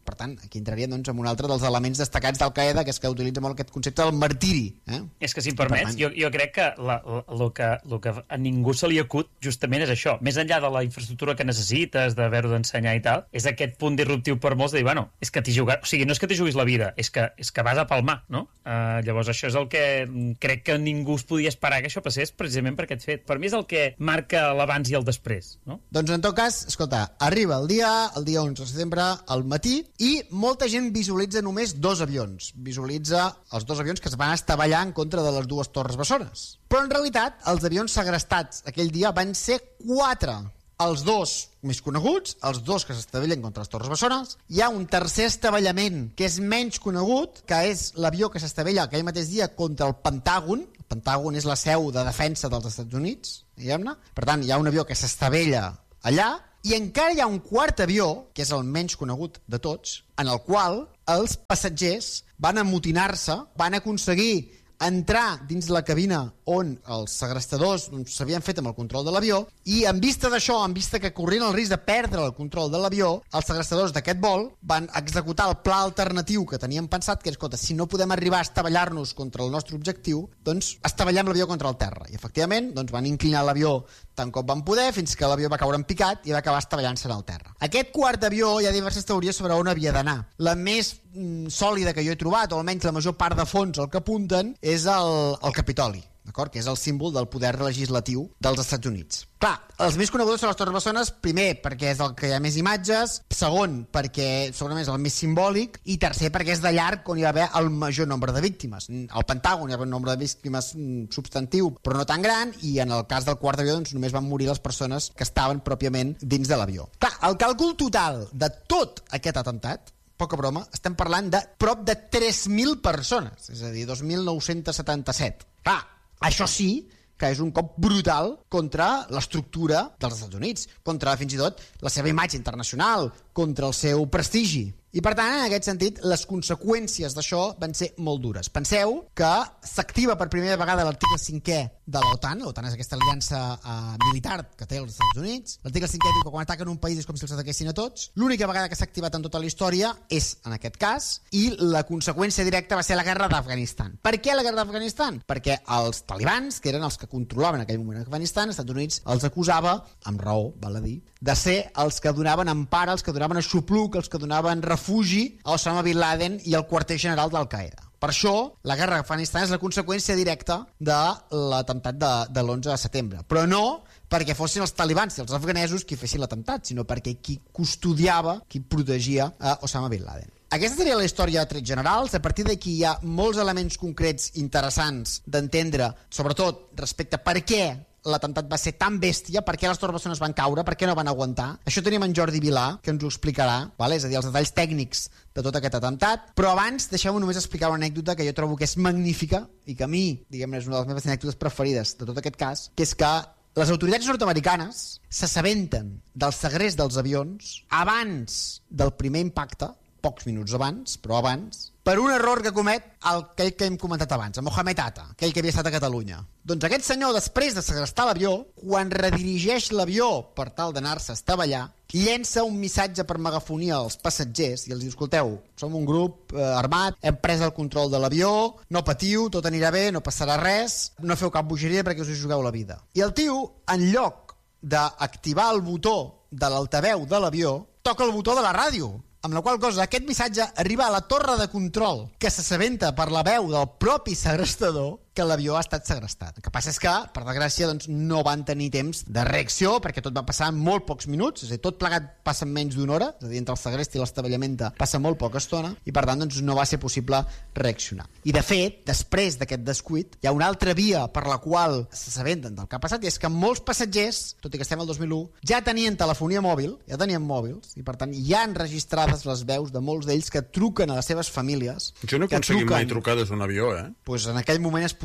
Per tant, aquí entraríem doncs, en un altre dels elements destacats d'Al-Qaeda, que és que utilitza molt aquest concepte del martiri. Eh? És que, si em permets, per jo, jo crec que el que, lo que a ningú se li acut justament és això. Més enllà de la infraestructura que necessites, d'haver-ho d'ensenyar i tal, és aquest punt disruptiu per molts de dir, bueno, és que t'hi jugat... O sigui, no és que t'hi juguis la vida, és que, és que vas a palmar, no? Uh, llavors, això és el que crec que ningú es podia esperar que això passés precisament per aquest fet. Per mi és el que marca l'abans i el després, no? Doncs, en tot cas, escolta, arriba el dia, el dia onze de setembre, al matí, i molta gent visualitza només dos avions. Visualitza els dos avions que es van estavellar en contra de les dues torres bessones. Però, en realitat, els avions segrestats aquell dia van ser quatre. Els dos més coneguts, els dos que s'estavellen contra les torres bessones. Hi ha un tercer estavellament que és menys conegut, que és l'avió que s'estavella aquell mateix dia contra el Pentàgon. El Pentàgon és la seu de defensa dels Estats Units, diguem-ne. Per tant, hi ha un avió que s'estavella allà, i encara hi ha un quart avió, que és el menys conegut de tots, en el qual els passatgers van amotinar-se, van aconseguir entrar dins la cabina on els segrestadors doncs, s'havien fet amb el control de l'avió, i en vista d'això, en vista que corrien el risc de perdre el control de l'avió, els segrestadors d'aquest vol van executar el pla alternatiu que tenien pensat, que és, escolta, si no podem arribar a estavellar-nos contra el nostre objectiu, doncs estavellem l'avió contra el terra. I efectivament doncs, van inclinar l'avió tant com van poder, fins que l'avió va caure en picat i va acabar estavellant-se en el terra. Aquest quart avió hi ha diverses teories sobre on havia d'anar. La més mm, sòlida que jo he trobat, o almenys la major part de fons el que apunten, és el, el Capitoli, d'acord? Que és el símbol del poder legislatiu dels Estats Units. Clar, els més coneguts són les torres bessones, primer perquè és el que hi ha més imatges, segon perquè segurament és el més simbòlic, i tercer perquè és de llarg on hi va haver el major nombre de víctimes. Al Pentàgon hi va haver un nombre de víctimes substantiu però no tan gran, i en el cas del quart avió doncs, només van morir les persones que estaven pròpiament dins de l'avió. Clar, el càlcul total de tot aquest atemptat, poca broma, estem parlant de prop de tres mil persones, és a dir, dos mil nou-cents setanta-set. Clar, això sí que és un cop brutal contra l'estructura dels Estats Units, contra fins i tot la seva imatge internacional, contra el seu prestigi. I per tant, en aquest sentit, les conseqüències d'això van ser molt dures. Penseu que s'activa per primera vegada l'article cinquè de l'OTAN. L'OTAN és aquesta aliança eh, militar que té els Estats Units. L'article cinquè diu que quan ataquen un país és com si els ataquessin a tots. L'única vegada que s'ha activat en tota la història és en aquest cas, i la conseqüència directa va ser la guerra d'Afganistan. Per què la guerra d'Afganistan? Perquè els talibans, que eren els que controlaven en aquell moment Afganistan, els Estats Units els acusava, amb raó, val a dir, de ser els que donaven empara, els que donaven aixopluc, els que donaven refugi a Osama Bin Laden i al quarter general d'Al-Qaeda. Per això, la guerra d'Afganistan és la conseqüència directa de l'atemptat de, de l'onze de setembre. Però no perquè fossin els talibans i els afganesos qui fessin l'atemptat, sinó perquè qui custodiava, qui protegia a Osama Bin Laden. Aquesta seria la història a trets generals. A partir d'aquí hi ha molts elements concrets interessants d'entendre, sobretot respecte a per què l'atemptat va ser tan bèstia, per què les torres bessones van caure, per què no van aguantar. Això tenim en Jordi Vilà, que ens ho explicarà, vale? És a dir, els detalls tècnics de tot aquest atemptat. Però abans, deixeu-me només explicar una anècdota que jo trobo que és magnífica i que a mi, diguem-ne, és una de les meves anècdotes preferides de tot aquest cas, que és que les autoritats nord-americanes s'assabenten del segrest dels avions abans del primer impacte, pocs minuts abans, però abans, per un error que comet aquell que hem comentat abans, el Mohamed Atta, aquell que havia estat a Catalunya. Doncs aquest senyor, després de segrestar l'avió, quan redirigeix l'avió per tal d'anar-se a estavellar, llença un missatge per megafonia als passatgers i els diu, escolteu, som un grup eh, armat, hem pres el control de l'avió, no patiu, tot anirà bé, no passarà res, no feu cap bogeria perquè us hi jugueu la vida. I el tio, en lloc d'activar el botó de l'altaveu de l'avió, toca el botó de la ràdio, amb la qual cosa aquest missatge arriba a la torre de control, que s'assabenta per la veu del propi segrestador que l'avió ha estat segrestat. El que passa és que, per desgràcia, doncs, no van tenir temps de reacció, perquè tot va passar en molt pocs minuts, és a dir, tot plegat passa en menys d'una hora, és a dir, entre el segrest i l'estavellamент passa molt poca estona, i per tant doncs, no va ser possible reaccionar. I de fet, després d'aquest descuit, hi ha una altra via per la qual s'assabenten del que ha passat, i és que molts passatgers, tot i que estem al dos mil u, ja tenien telefonia mòbil, ja tenien mòbils, i per tant ja han registrades les veus de molts d'ells que truquen a les seves famílies. Jo no he aconseguit mai trucar des d'un avió, eh? Pues en aquell moment és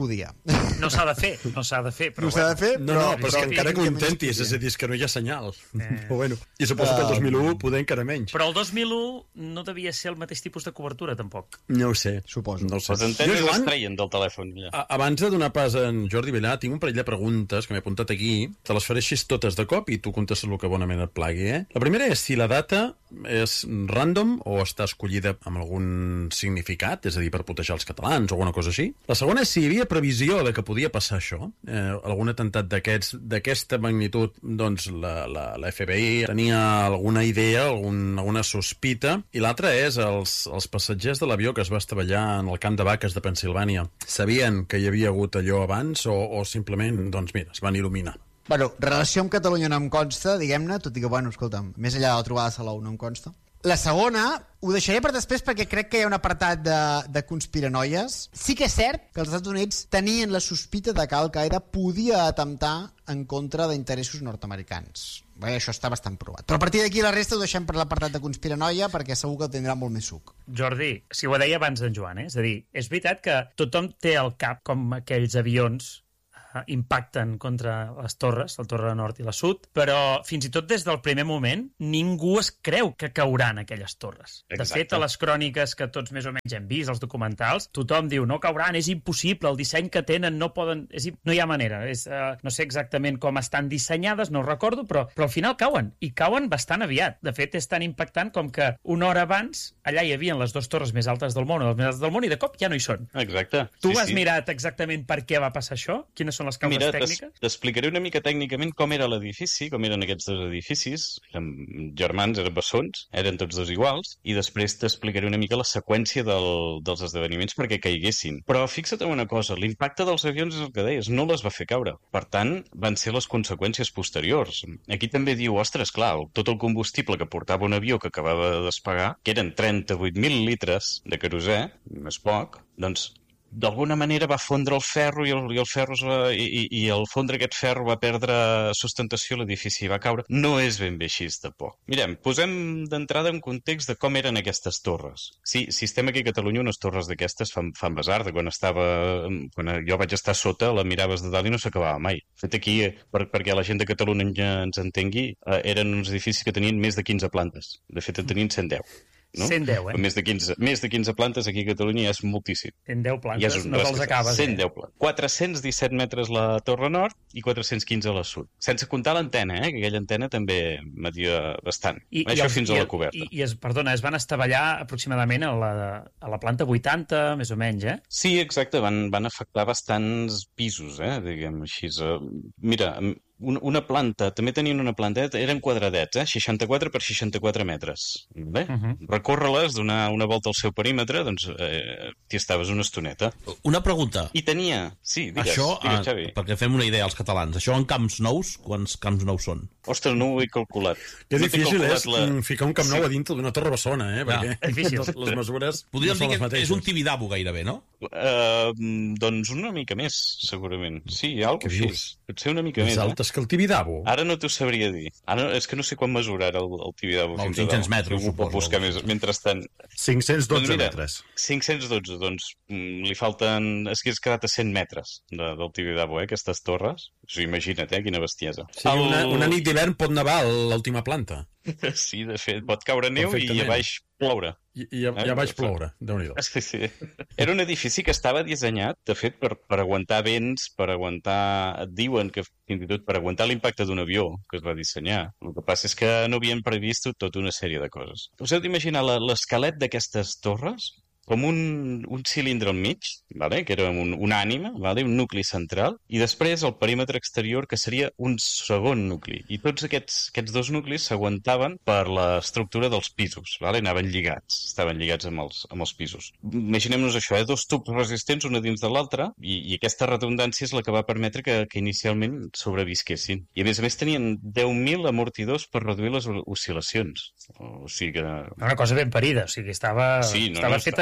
podia. No s'ha de fer, no s'ha de fer. Però no s'ha de fer, No, no, però, però encara que ho tècnicament intentis, es és a dir, és que no hi ha senyal. Eh. Però bueno, i suposo que el dos mil u poder encara menys. Però el dos mil u no devia ser el mateix tipus de cobertura, tampoc. No ho sé. Suposo. No ho sé. Les antenes Jo, Joan, es treien del telèfon. Ja. a- abans de donar pas a en Jordi Vellà, tinc un parell de preguntes que m'he apuntat aquí. Te les faré així totes de cop i tu contestes el que bonament et plagui, eh? La primera és si la data és random o està escollida amb algun significat, és a dir, per proteger els catalans o alguna cosa així. La segona és si hi havia previsió de que podia passar això, eh, algun atemptat d'aquests d'aquesta magnitud, doncs la, la, la F B I tenia alguna idea, algun, alguna sospita, i l'altra és els, els passatgers de l'avió que es va estavellar en el camp de vaques de Pensilvània. Sabien que hi havia hagut allò abans o, o simplement, doncs mira, es van il·luminar? Bueno, relació amb Catalunya no em consta, diguem-ne, tot i que, bueno, escolta'm, més enllà de la trobada de Salou no em consta. La segona, ho deixaré per després perquè crec que hi ha un apartat de, de conspiranoies. Sí que és cert que els Estats Units tenien la sospita de que Al-Qaeda podia atemptar en contra d'interessos nord-americans. Bé, això està bastant provat. Però a partir d'aquí la resta ho deixem per l'apartat de conspiranoia perquè segur que tindrà molt més suc. Jordi, si ho deia abans d'en Joan, eh? És a dir, és veritat que tothom té al cap com aquells avions impacten contra les torres, la torre nord i la sud, però fins i tot des del primer moment ningú es creu que cauran aquelles torres. Exacte. De fet, a les cròniques que tots més o menys hem vist, els documentals, tothom diu no cauran, és impossible, el disseny que tenen no poden... És, no hi ha manera. És, uh, no sé exactament com estan dissenyades, no ho recordo, però, però al final cauen, i cauen bastant aviat. De fet, és tan impactant com que una hora abans allà hi havia les dues torres més altes del món, o les més altes del món, i de cop ja no hi són. Exacte. Tu sí, has sí. mirat exactament per què va passar això? Quines són les causes Mira, tècniques? t'explicaré una mica tècnicament com era l'edifici, com eren aquests dos edificis. Eren germans, eren bessons, eren tots dos iguals, i després t'explicaré una mica la seqüència del, dels esdeveniments perquè caiguessin. Però fixa't en una cosa, l'impacte dels avions és el que deies, no les va fer caure. Per tant, van ser les conseqüències posteriors. Aquí també diu, ostres, clar, tot el combustible que portava un avió que acabava de despegar, que eren trenta-vuit mil litres de querosè, més poc, doncs d'alguna manera va fondre el ferro i el, i el ferro es va, i, i, i el fondre aquest ferro va perdre sustentació, l'edifici va caure. No és ben bé així de por. Mirem, posem d'entrada en context de com eren aquestes torres. Sí, si estem aquí a Catalunya, unes torres d'aquestes fan, fan besar, de quan estava, quan jo vaig estar sota, la miraves de dalt i no s'acabava mai. De fet, aquí, per, perquè la gent de Catalunya ens entengui, eh, eren uns edificis que tenien més de quinze plantes. De fet, en tenien cent deu. No? cent deu, eh? Més de, quinze, més de quinze plantes aquí a Catalunya ja és moltíssim. cent deu plantes, ja no te'ls acabes. cent deu plantes. quatre-cents disset metres la torre nord i quatre-cents quinze a la sud. Sense comptar l'antena, eh? Que aquella antena també media bastant. I, Això i els, fins i, a la coberta. I, i es, perdona, es van estavellar aproximadament a la, a la planta vuitanta, més o menys, eh? Sí, exacte, van, van afectar bastants pisos, eh? Diguem així. Mira, una, una planta, també tenien una planta, eren quadradets, eh? seixanta-quatre per seixanta-quatre metres. Bé? Uh -huh. Recórrer-les, donar una volta al seu perímetre, doncs eh, t'hi estaves una estoneta. Una pregunta. I tenia... Sí, digues, això, digues, Xavi. eh, perquè fem una idea als catalans, això en camps nous, quants camps nous són? Ostres, no ho he calculat. Que no difícil és la... ficar un camp nou sí. a dintre d'una torre bessona, eh? Perquè ja, difícil. les mesures podríem no són dir les que mateixes. és un Tibidabo gairebé, no? Uh, doncs una mica més, segurament. Sí, alguna cosa així. Potser una mica més. Més altes eh? que el Tibidabo. Ara no t'ho sabria dir. Ara és que no sé quan mesurar el, el Tibidabo no, fins cinc-cents a dalt. metres, Si algú pot buscar més, mentrestant. cinc-cents dotze doncs mira, metres. cinc-cents dotze, doncs mm, li falten... És que has quedat a cent metres de, del Tibidabo, eh, aquestes torres. O sigui, imagina't, eh, quina bestiesa. Sí, el... una, una nit d'hivern pot nevar a l'última planta. Sí, de fet, pot caure neu i a baix ploure. I, i, a, i a baix ploure, déu-n'hi-do. Sí, sí. Era un edifici que estava dissenyat, de fet, per, per aguantar vents, per aguantar... Et diuen que fins i tot per aguantar l'impacte d'un avió que es va dissenyar. El que passa és que no havien previst tota una sèrie de coses. Us heu d'imaginar l'esquelet d'aquestes torres com un, un cilindre al mig, vale? Que era un, una ànima, vale? Un nucli central, i després el perímetre exterior, que seria un segon nucli. I tots aquests, aquests dos nuclis s'aguantaven per l'estructura dels pisos, vale? Anaven lligats, estaven lligats amb els, amb els pisos. Imaginem-nos això, eh? Dos tubs resistents, una dins de l'altra, i, i aquesta redundància és la que va permetre que, que inicialment sobrevisquessin. I a més a més tenien deu mil amortidors per reduir les oscil·lacions. O sigui que... Una cosa ben parida, o sigui, estava, sí, no, estava no, feta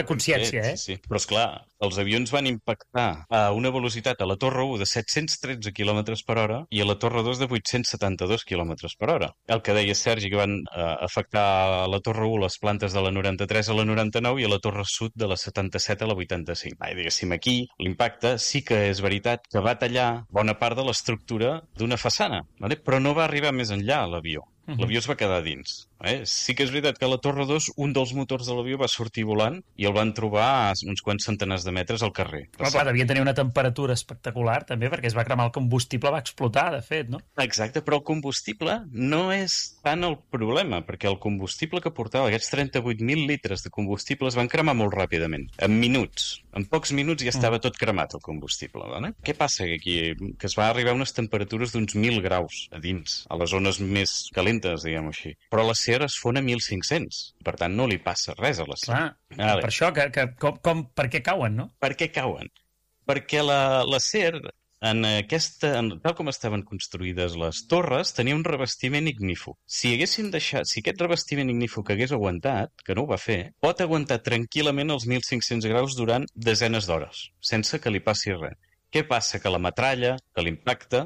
consciència, eh? Sí, sí. Però, esclar, els avions van impactar a una velocitat a la Torre u de set-cents tretze quilòmetres per hora i a la Torre dos de vuit-cents setanta-dos quilòmetres per hora. El que deia Sergi, que van eh, afectar a la Torre u les plantes de la noranta-tres a la noranta-nou i a la Torre Sud de la setanta-set a la vuitanta-cinc. Ah, diguéssim, aquí l'impacte sí que és veritat que va tallar bona part de l'estructura d'una façana, vale? Però no va arribar més enllà a l'avió. L'avió es va quedar dins. Eh? Sí que és veritat que a la Torre dos un dels motors de l'avió va sortir volant i el van trobar a uns quants centenars de metres al carrer. Però clar, devia tenir una temperatura espectacular també, perquè es va cremar el combustible, va explotar, de fet, no? Exacte, però el combustible no és tant el problema, perquè el combustible que portava, aquests trenta-vuit mil litres de combustible, es van cremar molt ràpidament, en minuts. En pocs minuts ja estava tot cremat, el combustible. Vale? Què passa aquí? Que es va arribar a unes temperatures d'uns mil graus a dins, a les zones més calentes, diguem-ho així. Però l'acer es fon a mil cinc-cents. Per tant, no li passa res a l'acer. Clar, vale. Per això, que, que, com, com, per què cauen, no? Per què cauen? Perquè l'acer, en aquesta, en, tal com estaven construïdes les torres, tenia un revestiment ignífug. Si haguéssim deixat, si aquest revestiment ignífug hagués aguantat, que no ho va fer, pot aguantar tranquil·lament els mil cinc-cents graus durant desenes d'hores, sense que li passi res. Què passa? Que la metralla, que l'impacte,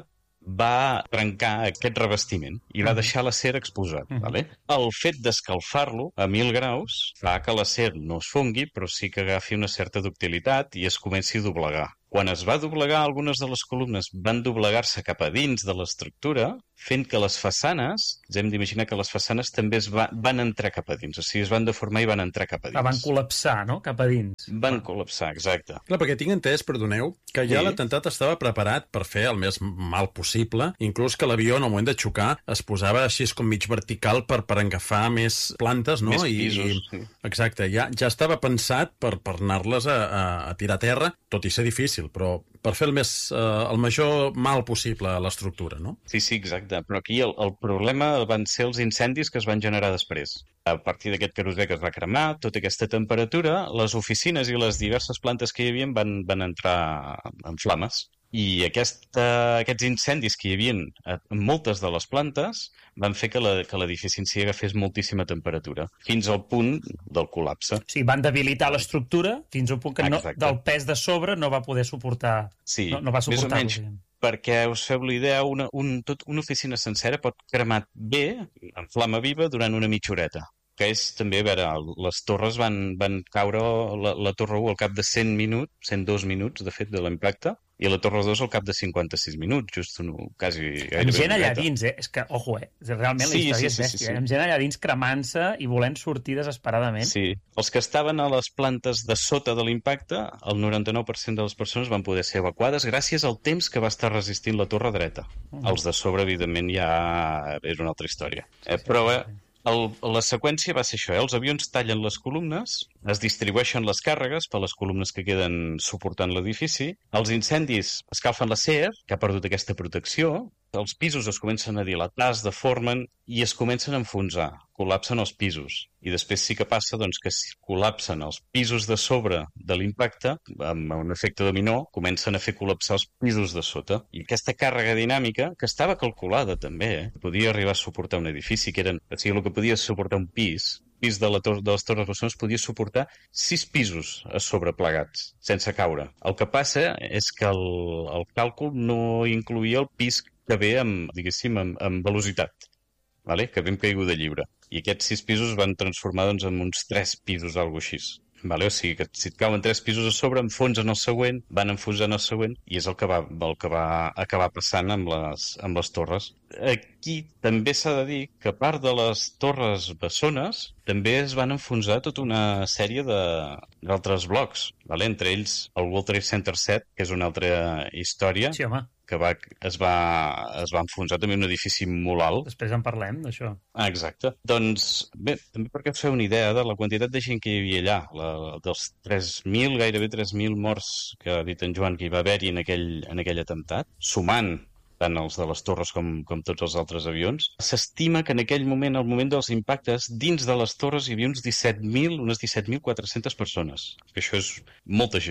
va trencar aquest revestiment i va deixar l'acer exposat. Uh-huh. Vale? El fet d'escalfar-lo a mil graus fa que l'acer no es fongui, però sí que agafi una certa ductilitat i es comenci a doblegar. Quan es va doblegar, algunes de les columnes van doblegar-se cap a dins de l'estructura, fent que les façanes, ens hem d'imaginar que les façanes també es va, van entrar cap a dins, o sigui, es van deformar i van entrar cap a dins. Ah, van col·lapsar, no?, cap a dins. Van col·lapsar, exacte. Clar, perquè tinc entès, perdoneu, que ja sí. L'atemptat estava preparat per fer el més mal possible, inclús que l'avió, en el moment de xocar, es posava així com mig vertical per, per agafar més plantes, no? Més pisos, I, sí. Exacte, ja, ja estava pensat per, per anar-les a, a, a tirar a terra, tot i ser difícil, però per fer el, més, eh, el major mal possible a l'estructura, no? Sí, sí, exacte. Però aquí el, el problema van ser els incendis que es van generar després. A partir d'aquest querosè que es va cremar, tota aquesta temperatura, les oficines i les diverses plantes que hi havia van, van entrar en flames. I aquesta, aquests incendis que hi havia en moltes de les plantes van fer que l'edifici en si agafés moltíssima temperatura, fins al punt del col·lapse. Sí, van debilitar l'estructura fins al punt que no, del pes de sobre no va poder suportar... Sí, no, no va suportar més o menys, perquè us feu la idea, una, un, tot, una oficina sencera pot cremar bé, en flama viva, durant una mitja horeta. Que és també, a veure, les torres van, van caure, la, la Torre u al cap de cent minuts, cent dos minuts, de fet, de l'impacte, i la Torre dos al cap de cinquanta-sis minuts, just un, quasi gairebé... Amb gent allà dins, eh? És que, ojo, eh? Realment sí, la història sí, és sí, bèstia, sí, sí. eh? Amb gent allà dins cremant-se i volent sortir desesperadament. Sí, els que estaven a les plantes de sota de l'impacte, el noranta-nou per cent de les persones van poder ser evacuades gràcies al temps que va estar resistint la torre dreta. Mm. Els de sobre, evidentment, ja és una altra història. Eh, però... Eh, El, la seqüència va ser això, eh? Els avions tallen les columnes, es distribueixen les càrregues per les columnes que queden suportant l'edifici, els incendis escalfen l'acer, que ha perdut aquesta protecció, els pisos es comencen a dilatar, es deformen i es comencen a enfonsar, col·lapsen els pisos. I després sí que passa doncs, que si col·lapsen els pisos de sobre de l'impacte, amb un efecte dominó, comencen a fer col·lapsar els pisos de sota. I aquesta càrrega dinàmica, que estava calculada també, eh? Podia arribar a suportar un edifici, que eren, o sigui, el que podia suportar un pis, pis de, la tor de les Torres Bessones podia suportar sis pisos a sobre plegats, sense caure. El que passa és que el, el càlcul no incluïa el pis que ve amb, diguéssim, amb, amb velocitat, vale? Que ve amb caiguda lliure. I aquests sis pisos van transformar doncs, en uns tres pisos, alguna cosa així. Vale? O sigui que si et cauen tres pisos a sobre, enfonsen el següent, van enfonsant el següent, i és el que va, el que va acabar passant amb les, amb les torres. Aquí també s'ha de dir que a part de les torres bessones, també es van enfonsar tota una sèrie d'altres blocs, vale? Entre ells el World Trade Center set, que és una altra història, sí, home. que va, es, va, es va enfonsar també un edifici molt alt. Després en parlem, d'això. Ah, exacte. Doncs, bé, també perquè us feu una idea de la quantitat de gent que hi havia allà, la, dels tres mil, gairebé tres mil morts que ha dit en Joan que hi va haver-hi en, aquell, en aquell atemptat, sumant tant els de les torres com, com tots els altres avions, s'estima que en aquell moment, al moment dels impactes, dins de les torres hi havia uns disset mil, unes disset mil quatre-cents persones, que això és molta gent.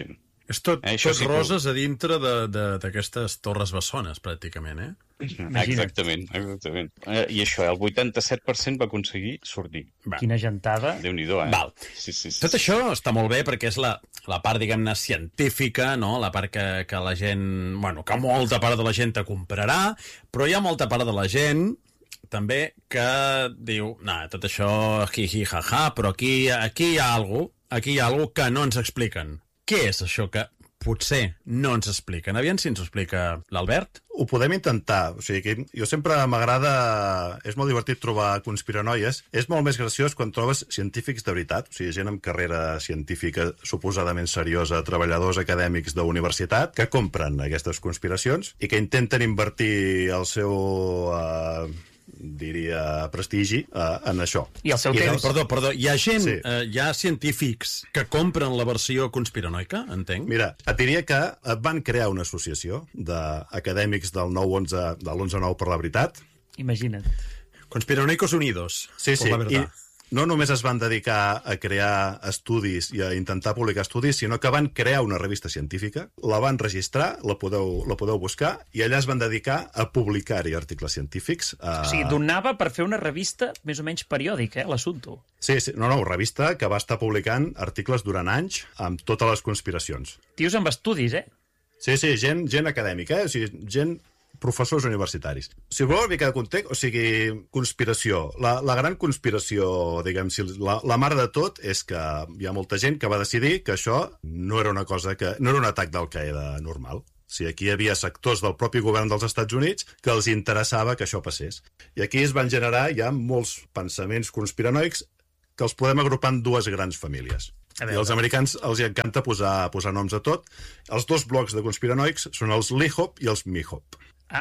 És tot, eh, tot sí roses que... a dintre d'aquestes torres bessones, pràcticament, eh? Exactament, exactament. Eh, I això, el vuitanta-set per cent va aconseguir sortir. Va. Quina gentada. Déu-n'hi-do, eh? Val. Sí, sí, sí, Tot sí. això està molt bé perquè és la, la part, diguem-ne, científica, no? La part que, que la gent... Bueno, que molta part de la gent te comprarà, però hi ha molta part de la gent també que diu, nah, tot això, hi, hi, ha, ha, però aquí, aquí hi ha alguna cosa, aquí hi ha alguna cosa que no ens expliquen. Què és això que potser no ens expliquen? Aviam si ens ho explica l'Albert. Ho podem intentar. O sigui, jo sempre m'agrada... És molt divertit trobar conspiranoies. És molt més graciós quan trobes científics de veritat, o sigui, gent amb carrera científica suposadament seriosa, treballadors acadèmics d'universitat, que compren aquestes conspiracions i que intenten invertir el seu... Uh, diria, prestigi uh, en això. I el seu I temps. Perdó, perdó, hi ha gent, sí. uh, hi ha científics que compren la versió conspiranoica, entenc? Mira, et diria que van crear una associació d'acadèmics del nou onze, de l'onze nou per la veritat. Imagina't. Conspiranoicos Unidos. Sí, sí, la i no només es van dedicar a crear estudis i a intentar publicar estudis, sinó que van crear una revista científica, la van registrar, la podeu, la podeu buscar, i allà es van dedicar a publicar-hi articles científics. A... O sigui, donava per fer una revista més o menys periòdica, eh, l'assumpte. Sí, sí, no, no, revista que va estar publicant articles durant anys amb totes les conspiracions. Tios amb estudis, eh? Sí, sí, gent, gent acadèmica, eh? O sigui, gent... professors universitaris. Si voleu una mica de context, o sigui, conspiració. La, la gran conspiració, diguem, si la, la mare de tot és que hi ha molta gent que va decidir que això no era una cosa que... no era un atac d'Al-Qaeda normal. O sigui, aquí hi havia sectors del propi govern dels Estats Units que els interessava que això passés. I aquí es van generar ja molts pensaments conspiranoics que els podem agrupar en dues grans famílies. I als americans els hi encanta posar, posar noms a tot. Els dos blocs de conspiranoics són els Lee-Hop i els Me-Hop. Ah.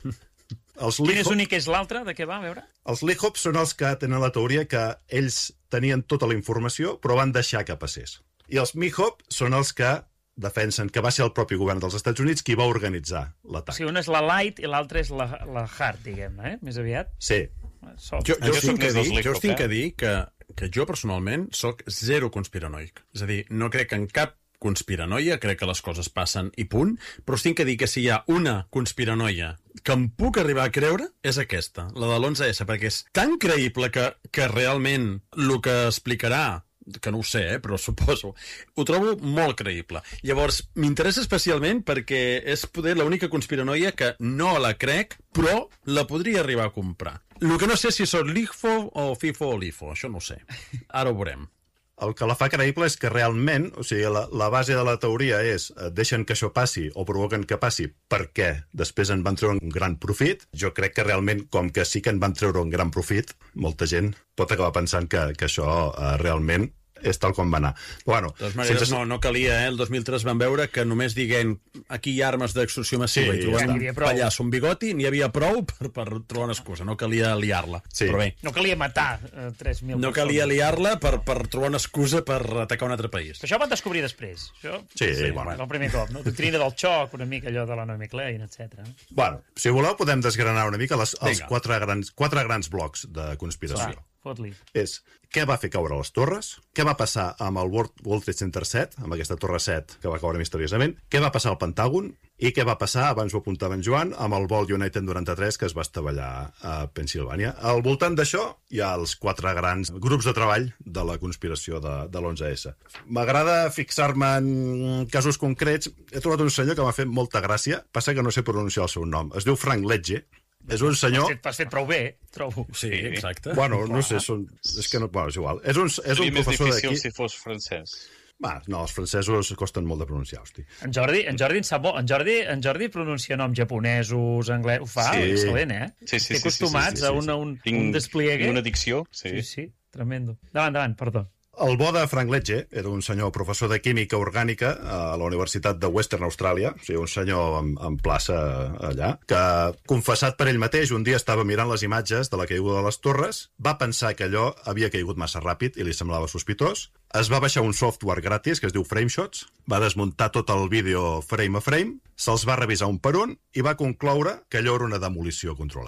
Els Quin és un i què és l'altre? De què va, a veure? Els Lee-Hop són els que tenen la teoria que ells tenien tota la informació però van deixar que passés. I els Me-Hop són els que defensen que va ser el propi govern dels Estats Units qui va organitzar l'atac. O sigui, una és la light i l'altra és la, la hard, diguem-ne, eh? Més aviat. Sí. Sol. Jo, jo, jo us tinc que dir, jo us tinc eh? que dir que, que jo personalment sóc zero conspiranoic. És a dir, no crec en cap conspiranoia, crec que les coses passen i punt, però us tinc que dir que si hi ha una conspiranoia que em puc arribar a creure, és aquesta, la de l'onze esse, perquè és tan creïble que, que realment el que explicarà, que no ho sé, eh, però suposo, ho trobo molt creïble. Llavors, m'interessa especialment perquè és poder l'única conspiranoia que no la crec, però la podria arribar a comprar. El que no sé si són LIFO o FIFO o LIFO, això no ho sé. Ara ho veurem. El que la fa creïble és que realment, o sigui, la, la base de la teoria és eh, deixen que això passi o provoquen que passi perquè després en van treure un gran profit. Jo crec que realment, com que sí que en van treure un gran profit, molta gent pot acabar pensant que, que això eh, realment és tal com va anar. Bueno, de totes maneres, sense... no, no calia, eh? El dos mil tres van veure que només diguent aquí hi ha armes d'extorsió massiva Sí, i trobant ja un pallasso un bigoti, n'hi havia prou per, per trobar una excusa, no calia liar-la. Sí. Però bé, No calia matar eh, tres mil no calia liar-la per, per trobar una excusa per atacar un altre país. Però això ho van descobrir després. Això, Sí, sí, bueno. el primer cop, no? Doctrina del xoc, una mica allò de la Noemi Klein, etcètera. Bueno, si voleu podem desgranar una mica les, els Vinga. quatre grans, quatre grans blocs de conspiració. Va, fot-li. És què va fer caure les torres, què va passar amb el World, World Trade Center set, amb aquesta torre set que va caure misteriosament, què va passar al Pentàgon i què va passar, abans ho apuntava en Joan, amb el vol United noranta-tres que es va estavellar a Pensilvània. Al voltant d'això hi ha els quatre grans grups de treball de la conspiració de, de l'onze esse. M'agrada fixar-me en casos concrets. He trobat un senyor que m'ha fet molta gràcia, passa que no sé pronunciar el seu nom. Es diu Frank Ledge. És un senyor... Has fet, has fet prou bé, trobo. Sí, exacte. Bueno, no sé, són... és que no... Bueno, és igual. És un, és un Seria més professor difícil d'aquí... si fos francès. Va, no, els francesos costen molt de pronunciar, hosti. En Jordi, en Jordi en sap molt. En Jordi, en Jordi pronuncia noms japonesos, anglès... Ho fa, Sí. excel·lent, eh? Sí, sí, sí, Estic acostumats sí, sí, sí, sí. a una, un, Tinc un despliegue. una dicció, sí. Sí, sí, tremendo. Davant, davant, perdó. El bo de Frank Ledge era un senyor professor de química orgànica a la Universitat de Western Australia, o sigui, un senyor en, en plaça allà, que, confessat per ell mateix, un dia estava mirant les imatges de la caiguda de les torres, va pensar que allò havia caigut massa ràpid i li semblava sospitós, es va baixar un software gratis que es diu Frameshots, va desmuntar tot el vídeo frame a frame, se'ls va revisar un per un i va concloure que allò era una demolició controlada.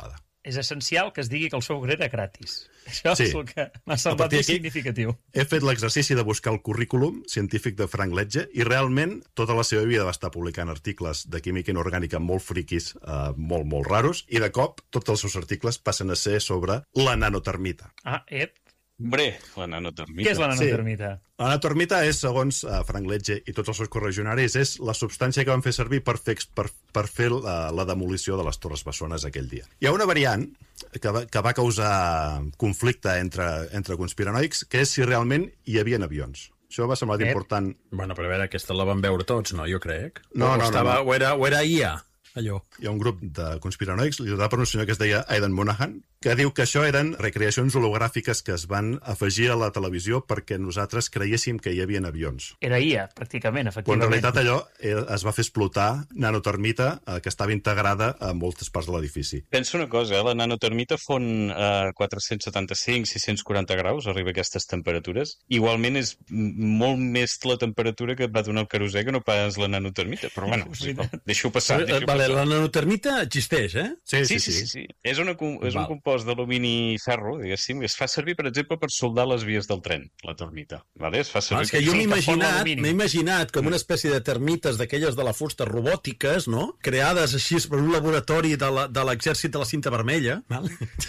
és essencial que es digui que el sogre era gratis. Això Sí. és el que m'ha A semblat partir més d'aquí- significatiu. He fet l'exercici de buscar el currículum científic de Frank Ledge i realment tota la seva vida va estar publicant articles de química inorgànica molt friquis, eh, molt, molt raros, i de cop tots els seus articles passen a ser sobre la nanotermita. Ah, ep. Hombre, la nanotermita. Què és la nanotermita? La nanotermita és, segons uh, Frank Ledge i tots els seus correligionaris, és la substància que van fer servir per fer, per, per fer la, la demolició de les Torres Bessones aquell dia. Hi ha una variant que va, que va causar conflicte entre, entre conspiranoics, que és si realment hi havia avions. Això va semblar Ep. important. Bueno, però a veure, aquesta la van veure tots, no? Jo crec. No, o no, estava, no, no. O era, o era I A, allò. Hi ha un grup de conspiranoics liderat per un senyor que es deia Aidan Monahan, que diu que això eren recreacions hologràfiques que es van afegir a la televisió perquè nosaltres creiéssim que hi havia avions. Era I A, pràcticament, Quan efectivament. en realitat allò eh, es va fer explotar nanotermita eh, que estava integrada a moltes parts de l'edifici. Pensa una cosa, eh? La nanotermita fon a quatre-cents setanta-cinc a sis-cents quaranta graus, arriba a aquestes temperatures. Igualment és m- molt més la temperatura que va donar el querosè que no pas la nanotermita. Però bueno, sí, no, deixo passar. Eh, Deixo vale, passar. la nanotermita existeix, eh? Sí, sí, sí. sí, sí. És, una, com- és un Val. compost d'alumini i ferro, diguéssim, que es fa servir, per exemple, per soldar les vies del tren, la termita. Vale? Es fa Ah, servir... és que jo m'he imaginat, m'he imaginat com una espècie de termites d'aquelles de la fusta robòtiques, no? Creades així per un laboratori de la- de l'exèrcit de la cinta vermella, val?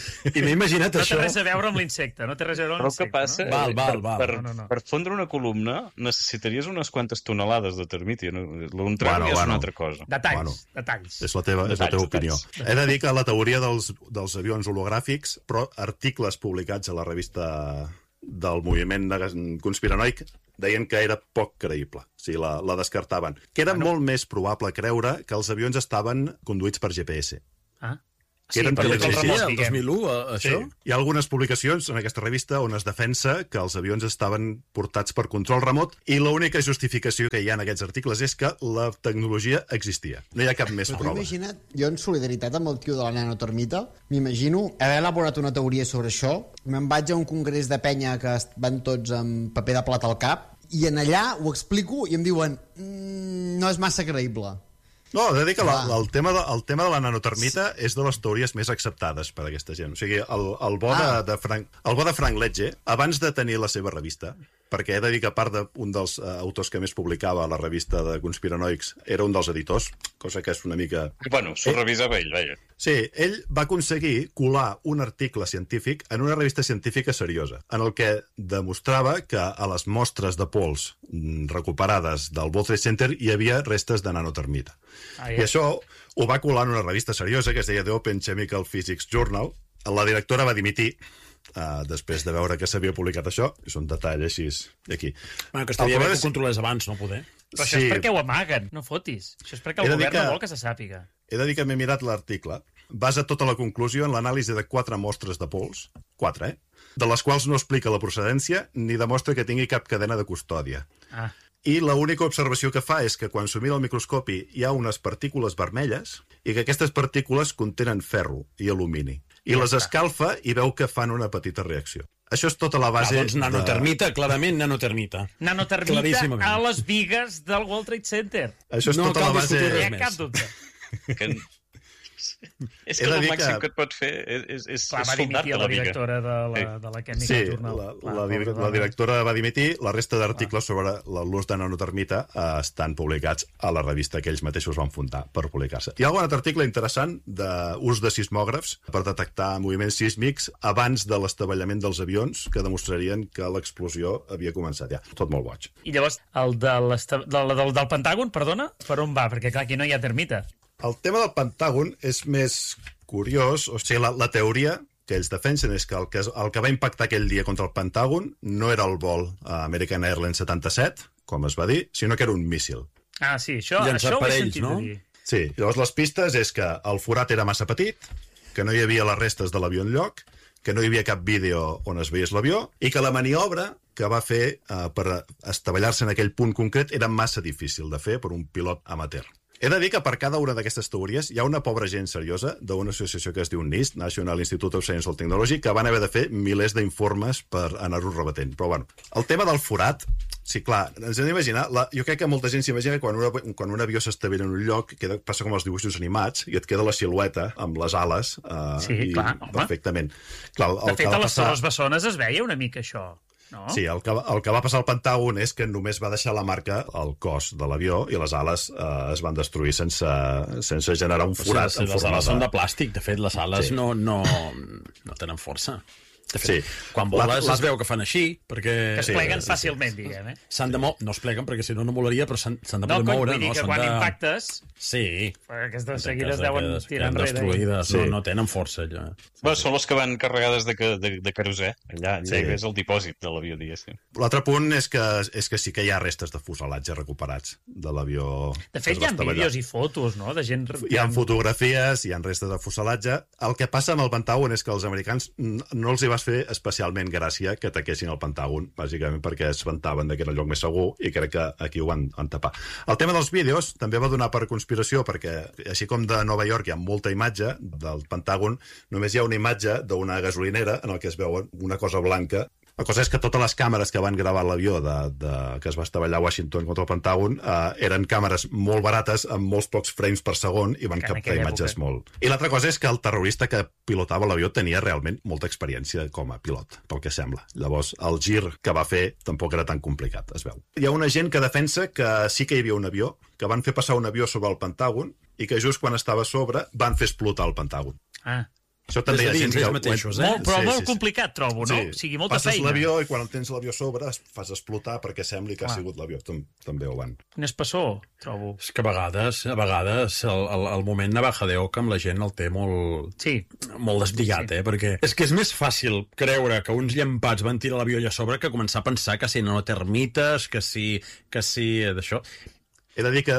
I m'he imaginat No té això. res a veure amb l'insecte, no té res a veure amb Però el que l'insecte. passa, no? Val, val, per, val. per, No, no, no. per fondre una columna necessitaries unes quantes tonelades de termita. No? Un tren Bueno, ja és bueno. una altra cosa. Detalls, Bueno, detalls. És la teva, és la Detalls, teva opinió. detalls. He de dir que la teoria dels, dels avions hologràfics, però articles publicats a la revista del moviment de- conspiranoic deien que era poc creïble. O sigui, la, la descartaven. Que era molt més probable creure que els avions estaven conduïts per G P S. Ah. Que eren per per l'existia, remot, el diguem. dos mil u, eh, Sí. això? Hi ha algunes publicacions en aquesta revista on es defensa que els avions estaven portats per control remot i l'única justificació que hi ha en aquests articles és que la tecnologia existia. No hi ha cap més Però t'ho prova. imagina't, jo en solidaritat amb el tio de la nanotermita, m'imagino haver elaborat una teoria sobre això, me'n vaig a un congrés de penya que est- van tots amb paper de plata al cap, i en allà ho explico i em diuen mmm, no és massa creïble. No, he de dir que la, Clar. el, tema de, el tema de la nanotermita és de les teories més acceptades per aquesta gent. O sigui, el, el, bo, Ah. de, de Frank, el bo de Frank Ledge, abans de tenir la seva revista, perquè he de dir que a part d'un dels uh, autors que més publicava a la revista de conspiranoics era un dels editors, cosa que és una mica... Bueno, s'ho revisava ell, vaja. Sí, ell va aconseguir colar un article científic en una revista científica seriosa, en el que demostrava que a les mostres de pols mm, recuperades del World Trade Center hi havia restes de nanotermita. Ah, I ja. això ho va colar en una revista seriosa que es deia The Open Chemical Physics Journal. La directora va dimitir uh, després de veure que s'havia publicat això. És un detall així aquí. Bueno, que estaria El bé problema que és- ho controlés abans, no poder. Però això és perquè ho amaguen, no fotis. Això és perquè He el de dir govern que- no vol que se sàpiga. He de dir que m'he mirat l'article. Basa tota la conclusió en l'anàlisi de quatre mostres de pols, quatre, eh? De les quals no explica la procedència ni demostra que tingui cap cadena de custòdia. Ah. I l'única observació que fa és que quan s'ho mira al microscopi hi ha unes partícules vermelles i que aquestes partícules contenen ferro i alumini. I Ja les està. escalfa i veu que fan una petita reacció. Això és tota la Ah, base... doncs nanotermita, clarament nanotermita. Nanotermita Claríssimament. a les vigues del World Trade Center. De... Això és No tota cal la base... discutir No hi res ha més. cap dubte. Que... és He que de el dir màxim que- que et pot fer és, és, és, Clar, és va soldar-te dimitir la la viga. directora de la, Sí. de la Chemical Sí, Journal. la, Clar, la, dir- pobre la dona. directora va dimitir, la resta d'articles sobre la- l'ús de nanotermita eh, estan publicats a la revista que ells mateixos van fundar per publicar-se. Hi ha algun altre article interessant d'ús de sismògrafs per detectar moviments sísmics abans de l'estavellament dels avions que demostrarien que l'explosió havia començat ja. Tot molt boig. I llavors, el de l'esta- del, del, del Pentàgon, perdona, per on va? Perquè clar, aquí no hi ha termita. El tema del Pentàgon és més curiós, o sigui, la, la teoria que ells defensen és que el, que el que va impactar aquell dia contra el Pentàgon no era el vol a American Airlines setanta-set, com es va dir, sinó que era un míssil. Ah, sí, això, Llançat això ho per he ells, sentit no? a dir. Sí, llavors les pistes és que el forat era massa petit, que no hi havia les restes de l'avió enlloc, que no hi havia cap vídeo on es veiés l'avió i que la maniobra que va fer eh, per estavellar-se en aquell punt concret era massa difícil de fer per un pilot amateur. He de dir que per cada una d'aquestes teories hi ha una pobra gent seriosa d'una associació que es diu NIST, National Institute of Science and Technology, que van haver de fer milers d'informes per anar-ho rebatent. Però bueno, el tema del forat, sí, clar, ens hem d'imaginar, la, jo crec que molta gent s'imagina que quan, una, quan un avió s'estavella en un lloc, queda, passa com els dibuixos animats, i et queda la silueta amb les ales. Eh, sí, i, clar, home. Perfectament. Clar, el, de el fet, a les passar... Torres Bessones es veia una mica això. No? Sí, el que, el que va passar al Pentàgon és que només va deixar la marca al cos de l'avió i les ales eh, es van destruir sense, sense generar un forat. O sigui, les ales de... són de plàstic, de fet, les ales sí. no, no, no tenen força. De fet, sí. quan voles la, la... es veu que fan així, perquè... Que es pleguen sí, fàcilment, sí. diguem, eh? S'han de moure, no es pleguen, perquè si no, no volaria, però s'han de no, poder cony, moure. No, vull dir que no, quan de... impactes... Sí. Aquestes seguides deuen tirar enrere. Destruïdes, sí. no, no tenen força, allò. Bueno, són les que van carregades de, de, de querosè. Allà, allà sí. és el dipòsit de l'avió, diguéssim. L'altre punt és que, és que sí que hi ha restes de fuselatge recuperats de l'avió. De fet, hi ha vídeos i fotos, no?, de gent... Hi ha fotografies, hi ha restes de fuselatge. El que passa amb el Pentàgon és que els americans no els hi va fer especialment gràcia que ataquessin el Pentàgon, bàsicament perquè es vantaven que era el lloc més segur i crec que aquí ho van, van tapar. El tema dels vídeos també va donar per conspiració perquè, així com de Nova York hi ha molta imatge del Pentàgon, només hi ha una imatge d'una gasolinera en el que es veu una cosa blanca. La cosa és que totes les càmeres que van gravar l'avió de, de, que es va estavellar a Washington contra el Pentàgon eh, eren càmeres molt barates amb molts pocs frames per segon i van captar imatges època. molt. I l'altra cosa és que el terrorista que pilotava l'avió tenia realment molta experiència com a pilot, pel que sembla. Llavors, el gir que va fer tampoc era tan complicat, es veu. Hi ha una gent que defensa que sí que hi havia un avió, que van fer passar un avió sobre el Pentàgon i que just quan estava a sobre van fer explotar el Pentàgon. Ah. Això també hi ha gent que... Mateixos, eh? Molt, però sí, molt sí, sí. complicat, trobo, no? Sí. O sigui, molta Passes feina. l'avió i quan el tens l'avió a sobre fas explotar perquè sembli que Clar. ha sigut l'avió. També ho van. Quin espessor, trobo. És que a vegades, a vegades el, el, el moment navajadeo que amb la gent el té molt, sí. molt desbrigat, sí. eh? Perquè és que és més fàcil creure que uns llampats van tirar l'avió allà a sobre que començar a pensar que si no termites, que si, que si d'això. He de dir que